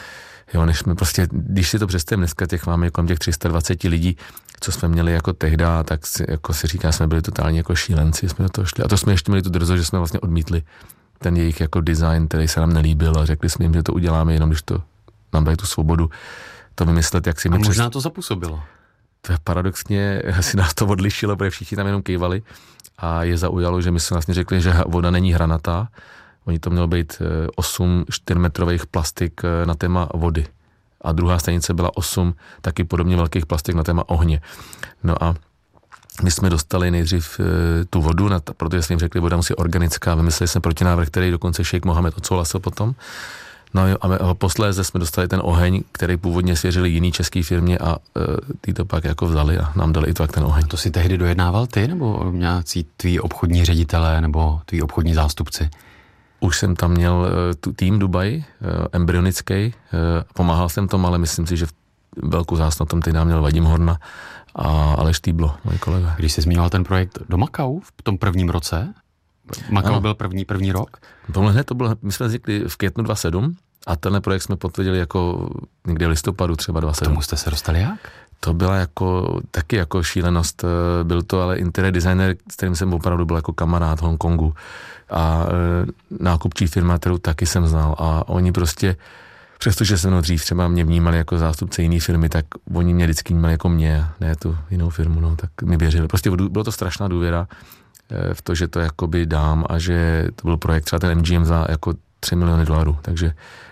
Jo, než jsme prostě, když si to představím dneska, máme kolem těch 320 lidí, co jsme měli jako tehda, tak jako si říká, jsme byli totálně jako šílenci, jsme do toho šli. A to jsme ještě měli tu drzost, že jsme vlastně odmítli ten jejich jako design, který se nám nelíbil a řekli jsme jim, že to uděláme jenom, když to nám dají tu svobodu to vymyslet, jak si my možná to zapůsobilo. To je paradoxně, asi nás to odlišilo, protože všichni tam jenom kývali a je zaujalo, že my jsme vlastně řekli, že voda není hranatá. Oni to mělo být 8 4metrových plastik na téma vody. A druhá stanice byla 8 taky podobně velkých plastik na téma ohně. No a my jsme dostali nejdřív tu vodu, protože jsme jim řekli, voda musí organická. Vymysleli jsme protinávrh, který dokonce šejk Mohamed odsouhlasil potom. No a posléze jsme dostali ten oheň, který původně svěřili jiný český firmě a ty to pak jako vzali a nám dali i tak ten oheň. To si tehdy dojednával ty, nebo nějací tví obchodní ředitelé, nebo tví obchodní zástupci? Už jsem tam měl tým Dubaj, embryonický, pomáhal jsem tomu, ale myslím si, že velkou zásluhu na tom teď nám měl Vadim Horna a Aleš Týblo, můj kolega. Když jsi zmiňoval ten projekt do Macau v tom prvním roce, Macau byl první rok? My jsme vznikli v květnu 2007 a tenhle projekt jsme potvrdili jako někde v listopadu třeba 2007. Tomu jste se dostali jak? To byla jako taky jako šílenost. Byl to ale interiér designer, s kterým jsem opravdu byl jako kamarád v Hongkongu a nákupčí firma, kterou taky jsem znal a oni prostě, přestože jsem dřív třeba mě vnímali jako zástupce jiné firmy, tak oni mě vždycky vnímali jako mě, ne tu jinou firmu, no, tak mi věřili. Prostě bylo to strašná důvěra v to, že to jakoby dám a že to byl projekt třeba ten MGM za jako $3 miliony, takže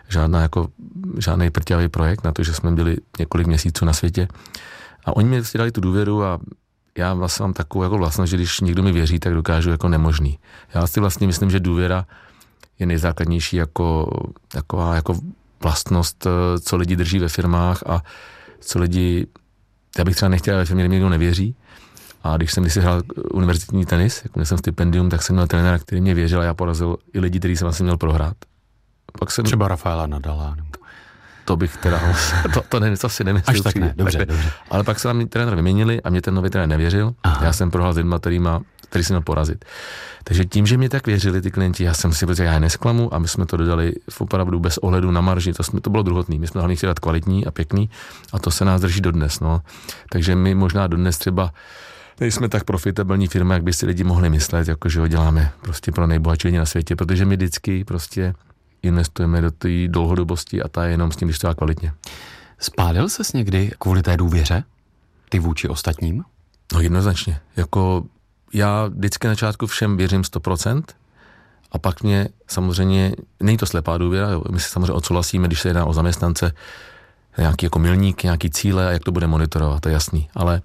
žádný prťavý projekt na to, že jsme byli několik měsíců na světě a oni mi vlastně dali tu důvěru a já vlastně mám takovou jako vlastnost, že když někdo mi věří, tak dokážu jako nemožný. Já si vlastně myslím, že důvěra je nejzákladnější taková jako vlastnost, co lidi drží ve firmách a co lidi, já bych třeba nechtěl, ve firmě, kde mi někdo nevěří. A když si hrál univerzitní tenis, jak měl jsem stipendium, tak jsem měl trenéra, který mě věřil a já porazil i lidi, který jsem vlastně měl prohrát. Pak jsem... Třeba Rafaela Nadala. Nebo... To bych teda, to si nemyslím. Až tak ne, dobře. Ale pak se nám trenér vyměnili a mě ten nový trenér nevěřil. Aha. Já jsem prohrál s lidma, který jsem měl porazit. Takže tím, že mě tak věřili ty klienti, já jsem si protože já je nesklamu a my jsme to dodali v opravdu bez ohledu na marži, to bylo druhotný. My jsme hlavně chtěli dát kvalitní a pěkný a to se nás drží dodnes. No. Takže my možná dodnes třeba nejsme tak profitabilní firma, jak by si lidi mohli myslet, jako že ho děláme prostě pro nejbohatší lidi na světě, protože my vždycky prostě investujeme do té dlouhodobosti a ta je jenom s tím, když to dá kvalitně. Spálil ses někdy kvůli té důvěře? Ty vůči ostatním? No jednoznačně. Jako já vždycky na začátku všem věřím 100%, a pak mě samozřejmě, není to slepá důvěra, my si samozřejmě odsouhlasíme, když se jedná o zaměstnance, nějaký jako milníky, nějaký cíle a jak to bude monitorovat, to je jasný. Ale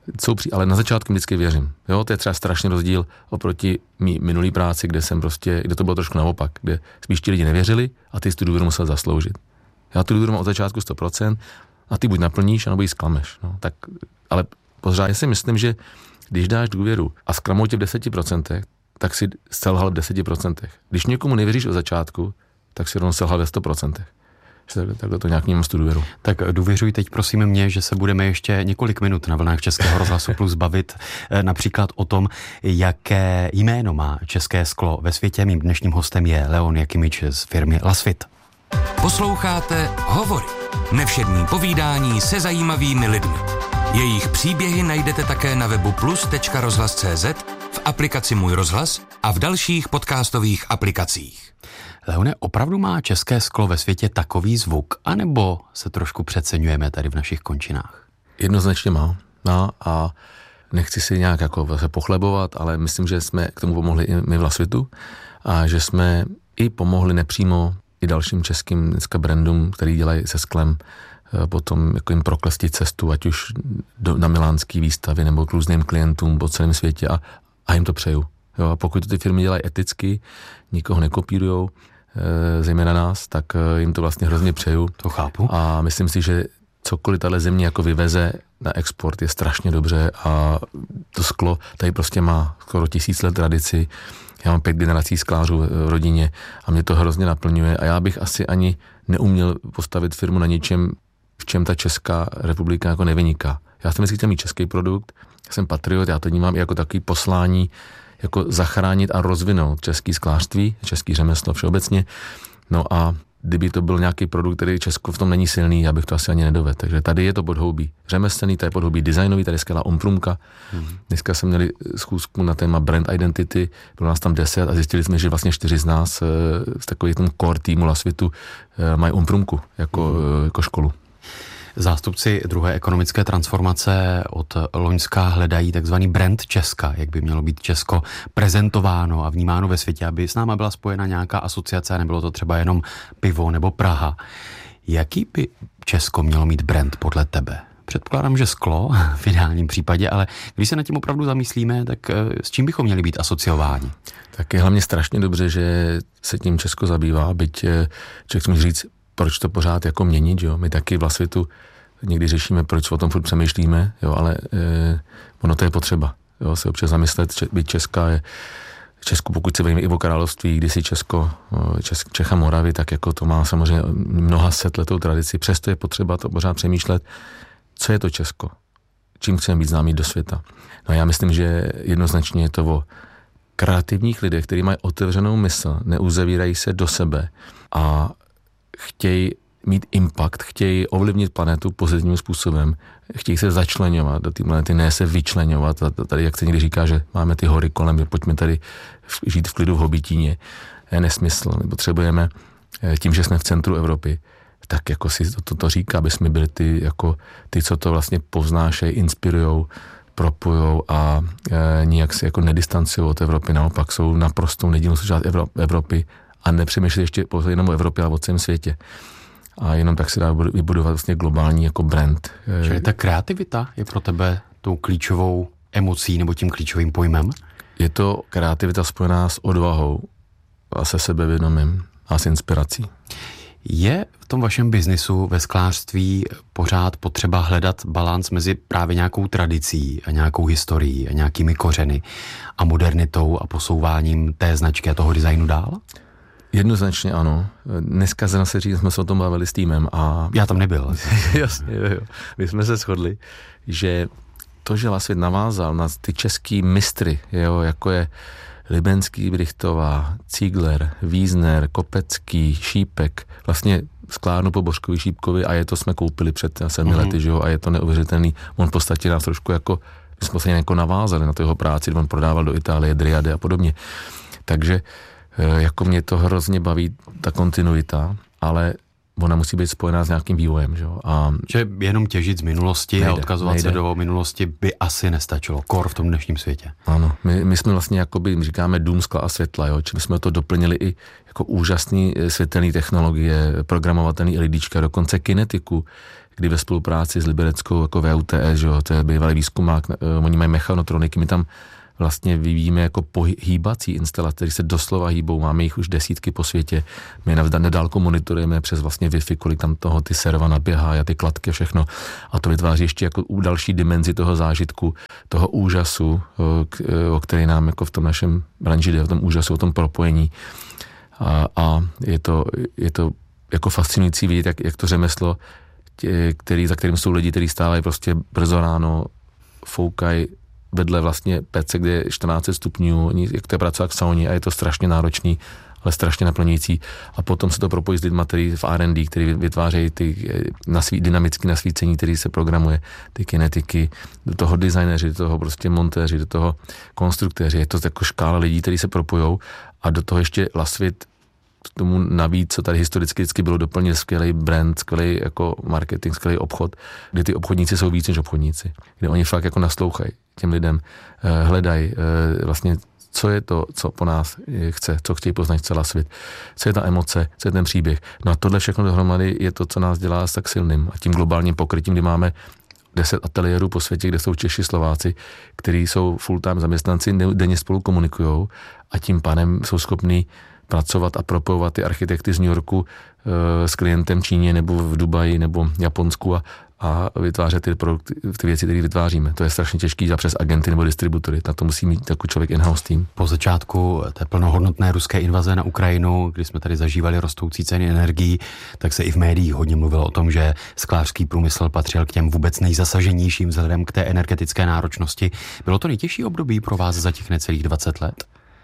na začátku vždycky věřím. Jo, to je třeba strašný rozdíl oproti minulý práci, kde to bylo trošku naopak, kde spíš ti lidi nevěřili a ty si tu důvěru musel zasloužit. Já tu důvěru mám od začátku 100% a ty buď naplníš, anebo ji zklameš. No, tak, ale pořád si myslím, že když dáš důvěru a zklamou tě v 10%, tak si selhal v 10%. Když někomu nevěříš od začátku, tak si rovnou selhal ve 100%. Takhle to nějak vnímám z tu důvěru. Tak důvěřuj teď prosím mě, že se budeme ještě několik minut na vlnách Českého rozhlasu Plus bavit například o tom, jaké jméno má české sklo ve světě. Mým dnešním hostem je Leon Jakimič z firmy Lasvit. Posloucháte Hovory. Nevšední povídání se zajímavými lidmi. Jejich příběhy najdete také na webu plus.rozhlas.cz, v aplikaci Můj rozhlas a v dalších podcastových aplikacích. Leone, opravdu má české sklo ve světě takový zvuk, anebo se trošku přeceňujeme tady v našich končinách? Jednoznačně má. No, a nechci si nějak jako se pochlebovat, ale myslím, že jsme k tomu pomohli i my v Lasvitu a že jsme i pomohli nepřímo i dalším českým dneska brandům, který dělají se sklem, potom jako jim proklestit cestu, ať už na milánský výstavy nebo k různým klientům po celém světě a jim to přeju. Jo, a pokud to ty firmy dělají eticky, nikoho nekopírujou, zejména nás, tak jim to vlastně hrozně přeju. To chápu. A myslím si, že cokoliv tahle země jako vyveze na export je strašně dobře a to sklo tady prostě má skoro 1000 let tradici. Já mám 5 generací sklářů v rodině a mě to hrozně naplňuje a já bych asi ani neuměl postavit firmu na něčem, v čem ta Česká republika jako nevyniká. Já jsem vždycky chtěl mít český produkt, jsem patriot, já to vnímám i jako takový poslání, jako zachránit a rozvinout český sklářství, český řemeslo všeobecně. No a kdyby to byl nějaký produkt, který Česko v tom není silný, já bych to asi ani nedovedl. Takže tady je to podhoubí řemeslný, tady je podhoubí designový, tady je skvělá omprumka. Dneska jsme měli schůzku na téma brand identity, bylo nás tam 10 a zjistili jsme, že vlastně 4 z nás z takových core týmu Lasvitu mají omprumku jako školu. Zástupci druhé ekonomické transformace od loňska hledají takzvaný brand Česka, jak by mělo být Česko prezentováno a vnímáno ve světě, aby s náma byla spojena nějaká asociace a nebylo to třeba jenom pivo nebo Praha. Jaký by Česko mělo mít brand podle tebe? Předpokládám, že sklo v ideálním případě, ale když se nad tím opravdu zamyslíme, tak s čím bychom měli být asociováni? Tak je hlavně strašně dobře, že se tím Česko zabývá, byť člověk může říct, proč to pořád jako měnit, jo? My taky v Lasvitu někdy řešíme, proč o tom furt přemýšlíme, jo? Ale ono to je potřeba, jo? Se občas zamyslet, byť Česká je Česku, pokud se bavíme i o království, kdysi Čech a Moravy, tak jako to má samozřejmě mnoha setletou tradici, přesto je potřeba to pořád přemýšlet, co je to Česko, čím chceme být známí do světa. No a já myslím, že jednoznačně je to o kreativních lidech, kteří mají otevřenou mysl, neuzavírají se do sebe a chtějí mít impact, chtějí ovlivnit planetu pozitivním způsobem, chtějí se začleňovat do té planety, ne se vyčleňovat. A tady, jak se někdy říká, že máme ty hory kolem, že pojďme tady žít v klidu v Hobitíně, je nesmysl. My potřebujeme tím, že jsme v centru Evropy, tak jako si to říká, aby jsme byli ty, co to vlastně povznášejí, inspirujou, propojou a nijak se jako nedistancují od Evropy, naopak jsou naprosto nedílnou součást Evropy a nepřemýšlí ještě jenom o Evropě, ale o celém světě. A jenom tak se dá vybudovat vlastně globální jako brand. Čili ta kreativita je pro tebe tou klíčovou emocí nebo tím klíčovým pojmem? Je to kreativita spojená s odvahou a se sebevědomím a s inspirací. Je v tom vašem biznisu ve sklářství pořád potřeba hledat balans mezi právě nějakou tradicí a nějakou historií a nějakými kořeny a modernitou a posouváním té značky a toho designu dál? Jednoznačně ano. Dneska zase jsme se o tom bavili s týmem a... Já tam nebyl. Jasně, jo. My jsme se shodli, že to, že Lasvit navázal na ty český mistry, jo, jako je Libenský, Brychtová, Ziegler, Wiesner, Kopecký, Šípek, vlastně sklárnu po Božkovi Šípkovi a je to jsme koupili před 7 lety, že jo, a je to neuvěřitelný. On v podstatě nás trošku jako, my jsme se jako navázali na tu jeho práci, on prodával do Itálie, Driade a podobně. Takže jako mě to hrozně baví, ta kontinuita, ale ona musí být spojená s nějakým vývojem. Že? A že jenom těžit z minulosti a odkazovat se do minulosti by asi nestačilo. Kor v tom dnešním světě. Ano, my jsme vlastně jakoby, říkáme dům skla a světla, jo? Čili jsme to doplnili i jako úžasný světelný technologie, programovatelný LEDčka, dokonce kinetiku, kdy ve spolupráci s libereckou jako VUTS, že jo? To je bývalý výzkumák, oni mají mechanotroniky, my tam vlastně vyvíjíme jako hýbací instalace, které se doslova hýbou, máme jich už desítky po světě, my nedálko monitorujeme přes vlastně Wi-Fi, kolik tam toho ty serva naběhá a ty kladky všechno a to vytváří ještě jako další dimenzi toho zážitku, toho úžasu, o který nám jako v tom našem branži jde, o tom úžasu, o tom propojení a je to jako fascinující vidět, jak to řemeslo, za kterým jsou lidi, kteří stávají prostě brzo ráno, foukají vedle vlastně pece, kde je 14 stupňů, jak to je pracovat v sauně a je to strašně náročný, ale strašně naplňující. A potom se to propojí s lidma, který v R&D, který vytvářejí ty dynamické nasvícení, který se programuje, ty kinetiky, do toho designéři, do toho prostě montéři, do toho konstruktéři. Je to jako škála lidí, kteří se propojou a do toho ještě Lasvit k tomu navíc, co tady historicky vždycky bylo, doplnil skvělý brand, skvělý jako marketing, skvělý obchod, kde ty obchodníci jsou víc než obchodníci, kde oni fakt jako naslouchají těm lidem, hledají vlastně, co je to, co po nás chce, co chtějí poznat celá svět, co je ta emoce, co je ten příběh. No a tohle všechno dohromady je to, co nás dělá tak silným a tím globálním pokrytím, kdy máme 10 ateliérů po světě, kde jsou Češi, Slováci, kteří jsou full-time zaměstnanci, denně spolu komunikujou a tím pádem jsou schopní pracovat a propojovat ty architekty z New Yorku s klientem v Číně nebo v Dubaji nebo Japonsku a vytvářet ty věci, které vytváříme. To je strašně těžký dělat přes agenty nebo distributory. Na to musí mít takový člověk in-house tým. Po začátku té plnohodnotné ruské invaze na Ukrajinu, kdy jsme tady zažívali rostoucí ceny energií, tak se i v médiích hodně mluvilo o tom, že sklářský průmysl patřil k těm vůbec nejzasaženějším vzhledem k té energetické náročnosti. Bylo to nejtěžší období pro vás za těch necelých 20 let?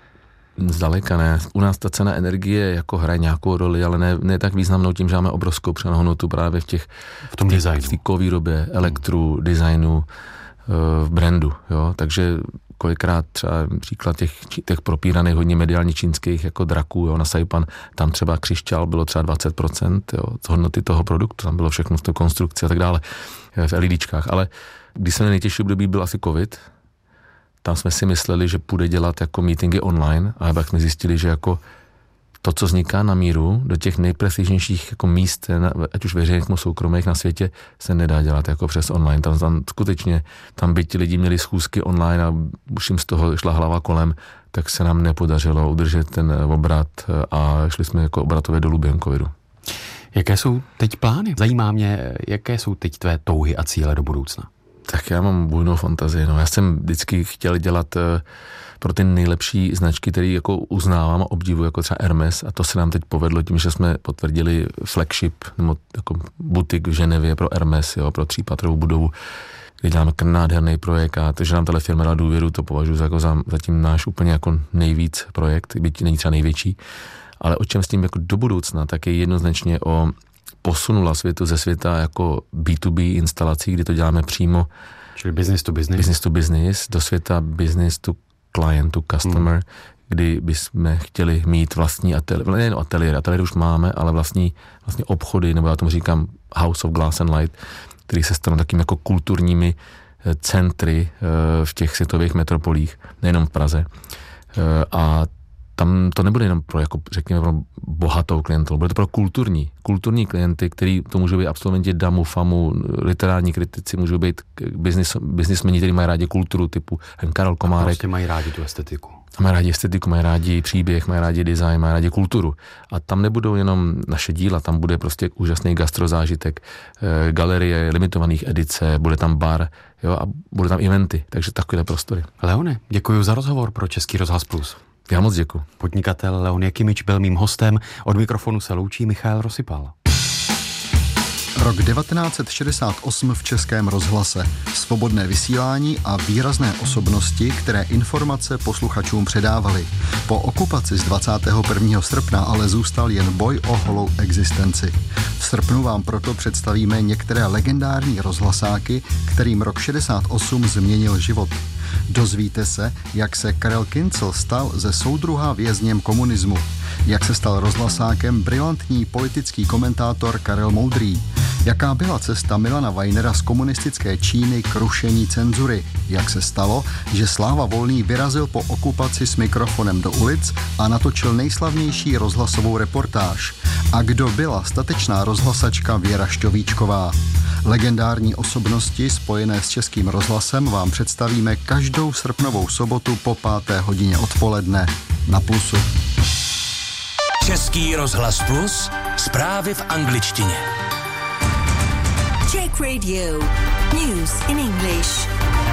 Zdaleka ne. U nás ta cena energie jako hraje nějakou roli, ale ne tak významnou tím, že máme obrovskou přenohodnotu právě v tom designu. V té výrobě, elektru, designu, v brandu. Jo? Takže kolikrát třeba příklad těch propíraných hodně mediálně čínských jako draků, jo, na Saipan, tam třeba křišťál bylo třeba 20%, jo, z hodnoty toho produktu, tam bylo všechno v té konstrukci a tak dále, v LEDčkách. Ale když se nejtěžší období byl asi covid, tam jsme si mysleli, že půjde dělat jako meetingy online, a pak jsme zjistili, že jako to, co vzniká na míru, do těch nejprestižnějších jako míst, ať už veřejných nebo soukromých na světě, se nedá dělat jako přes online. Tam skutečně, tam by ti lidi měli schůzky online a už jim z toho šla hlava kolem, tak se nám nepodařilo udržet ten obrat a šli jsme jako obratově dolů během covidu. Jaké jsou teď plány? Zajímá mě, jaké jsou teď tvé touhy a cíle do budoucna? Tak já mám bujnou fantazii. No. Já jsem vždycky chtěl dělat pro ty nejlepší značky, které jako uznávám a obdivuji, jako třeba Hermes, a to se nám teď povedlo tím, že jsme potvrdili flagship nebo jako butik v Ženevě pro Hermes, jo, pro 3patrovou budovu, kde děláme nádherný projekt a to, že nám tahle firma dala důvěru, to považuji jako zatím náš úplně jako nejvíc projekt, byť není třeba největší, ale o čem s tím jako do budoucna, tak je jednoznačně o posunula světu ze světa jako B2B instalací, kdy to děláme přímo. Čili business to business. Business to business, do světa business to client, to customer, kdy bychom chtěli mít vlastní ateliéry už máme, ale vlastní obchody, nebo já tomu říkám House of Glass and Light, který se stanou takými jako kulturními centry v těch světových metropolích, nejenom v Praze. A tam to nebude jenom pro, jako řekněme, pro bohatou klientelu, bude to pro kulturní klienty, který to můžou být absolventi DAMu, FAMu, literární kritici, můžou být biznismeni, kteří mají rádi kulturu typu Karel Komárek. Prostě mají rádi tu estetiku. Mají rádi estetiku, mají rádi příběh, mají rádi design, mají rádi kulturu. A tam nebudou jenom naše díla, tam bude prostě úžasný gastrozážitek, galerie limitovaných edice, bude tam bar, jo, a bude tam eventy, takže takové prostory. Leone, děkuji za rozhovor pro Český rozhlas Plus. Já moc děkuji. Podnikatel Leon Jakimič byl mým hostem. Od mikrofonu se loučí Michal Rosypal. Rok 1968 v Českém rozhlase. Svobodné vysílání a výrazné osobnosti, které informace posluchačům předávaly. Po okupaci z 21. srpna ale zůstal jen boj o holou existenci. V srpnu vám proto představíme některé legendární rozhlasáky, kterým rok 68 změnil život. Dozvíte se, jak se Karel Kincl stal ze soudruha vězněm komunismu. Jak se stal rozhlasákem brilantní politický komentátor Karel Moudrý? Jaká byla cesta Milana Weinera z komunistické Číny k rušení cenzury? Jak se stalo, že Sláva Volný vyrazil po okupaci s mikrofonem do ulic a natočil nejslavnější rozhlasovou reportáž? A kdo byla statečná rozhlasačka Věra Šťovíčková? Legendární osobnosti spojené s Českým rozhlasem vám představíme každou srpnovou sobotu po 5. hodině odpoledne na Plusu. Český rozhlas Plus, zprávy v angličtině. Czech Radio. News in English.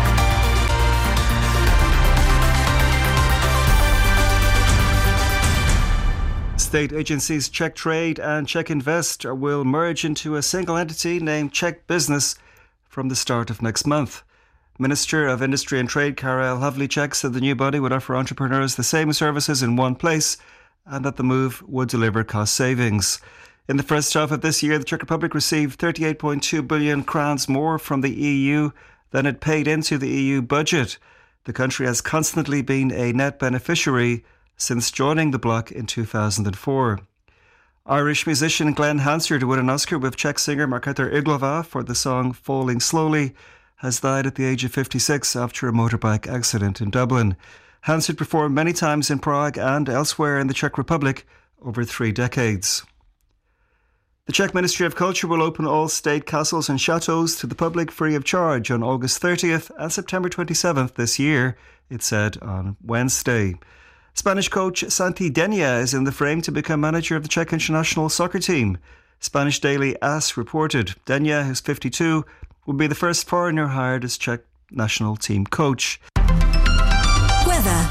State agencies Czech Trade and Czech Invest will merge into a single entity named Czech Business from the start of next month. Minister of Industry and Trade Karel Havlíček said the new body would offer entrepreneurs the same services in one place and that the move would deliver cost savings. In the first half of this year, the Czech Republic received 38.2 billion crowns more from the EU than it paid into the EU budget. The country has constantly been a net beneficiary since joining the bloc in 2004. Irish musician Glenn Hansard, who won an Oscar with Czech singer Markéta Irglová for the song Falling Slowly, has died at the age of 56 after a motorbike accident in Dublin. Hansard performed many times in Prague and elsewhere in the Czech Republic over 3 decades. The Czech Ministry of Culture will open all state castles and chateaux to the public free of charge on August 30th and September 27th this year, it said on Wednesday. Spanish coach Santi Denia is in the frame to become manager of the Czech international soccer team. Spanish daily AS reported Denia, who's 52, will be the first foreigner hired as Czech national team coach. Weather.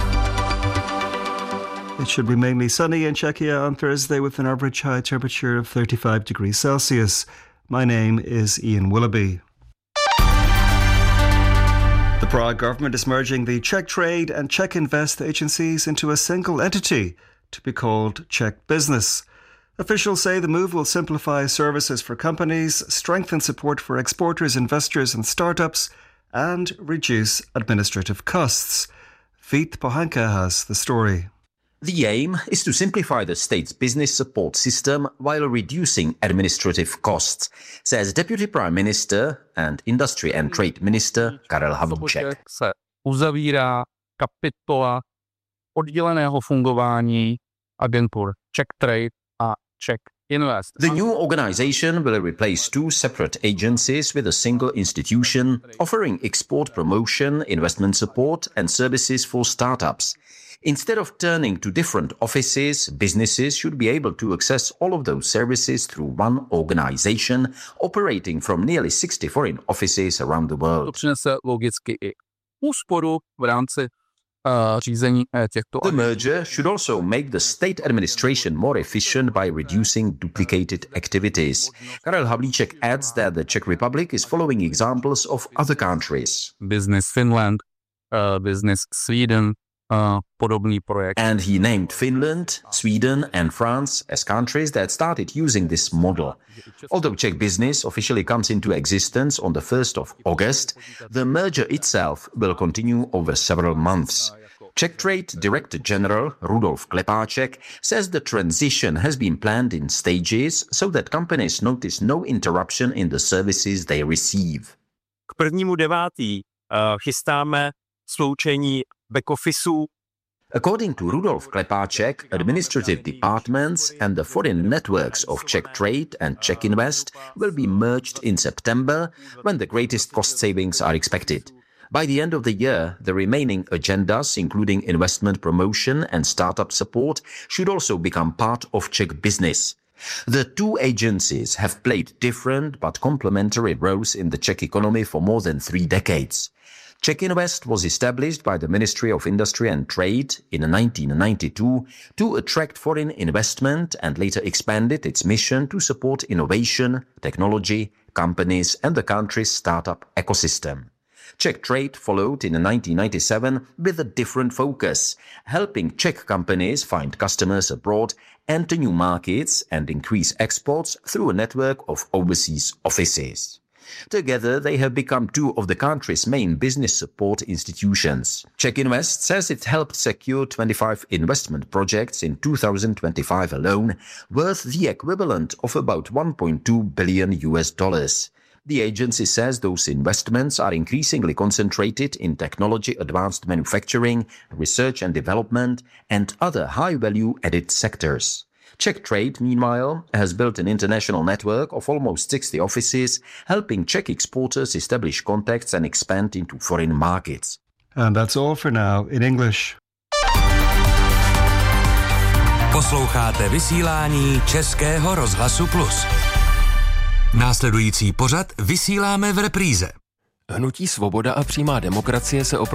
It should be mainly sunny in Czechia on Thursday with an average high temperature of 35 degrees Celsius. My name is Ian Willoughby. The Prague government is merging the Czech Trade and Czech Invest agencies into a single entity to be called Czech Business. Officials say the move will simplify services for companies, strengthen support for exporters, investors and startups, and reduce administrative costs. Vít Pohanka has the story. The aim is to simplify the state's business support system while reducing administrative costs, says Deputy Prime Minister and Industry and Trade Minister Karel Havlíček. Se uzavírá kapitola odděleného fungování agentur Czech Trade a Czech Invest. The new organization will replace 2 separate agencies with a single institution, offering export promotion, investment support and services for startups. Instead of turning to different offices, businesses should be able to access all of those services through one organization operating from nearly 60 foreign offices around the world. To přinese logicky i úsporu v rámci řízení těchto. The merger should also make the state administration more efficient by reducing duplicated activities. Karel Havlíček adds that the Czech Republic is following examples of other countries. Business Finland, Business Sweden, podobný projekt. And he named Finland, Sweden and France as countries that started using this model. Although Czech Business officially comes into existence on the 1st of August, the merger itself will continue over several months. Czech Trade Director General Rudolf Klepáček says the transition has been planned in stages so that companies notice no interruption in the services they receive. K 1.9. Chystáme sloučení back-officeů. According to Rudolf Klepáček, administrative departments and the foreign networks of Czech Trade and Czech Invest will be merged in September, when the greatest cost savings are expected. By the end of the year, the remaining agendas, including investment promotion and startup support, should also become part of Czech Business. The 2 agencies have played different but complementary roles in the Czech economy for more than 3 decades. Czech Invest was established by the Ministry of Industry and Trade in 1992 to attract foreign investment and later expanded its mission to support innovation, technology, companies and the country's startup ecosystem. Czech Trade followed in 1997 with a different focus, helping Czech companies find customers abroad, enter new markets and increase exports through a network of overseas offices. Together, they have become two of the country's main business support institutions. Czech Invest says it helped secure 25 investment projects in 2025 alone, worth the equivalent of about $1.2 billion. The agency says those investments are increasingly concentrated in technology advanced manufacturing, research and development, and other high-value added sectors. Czech Trade, meanwhile, has built an international network of almost 60 offices, helping Czech exporters establish contacts and expand into foreign markets. And that's all for now in English. Posloucháte vysílání Českého rozhlasu Plus. Následující pořad vysíláme v repríze. Hnutí Svoboda a přímá demokracie se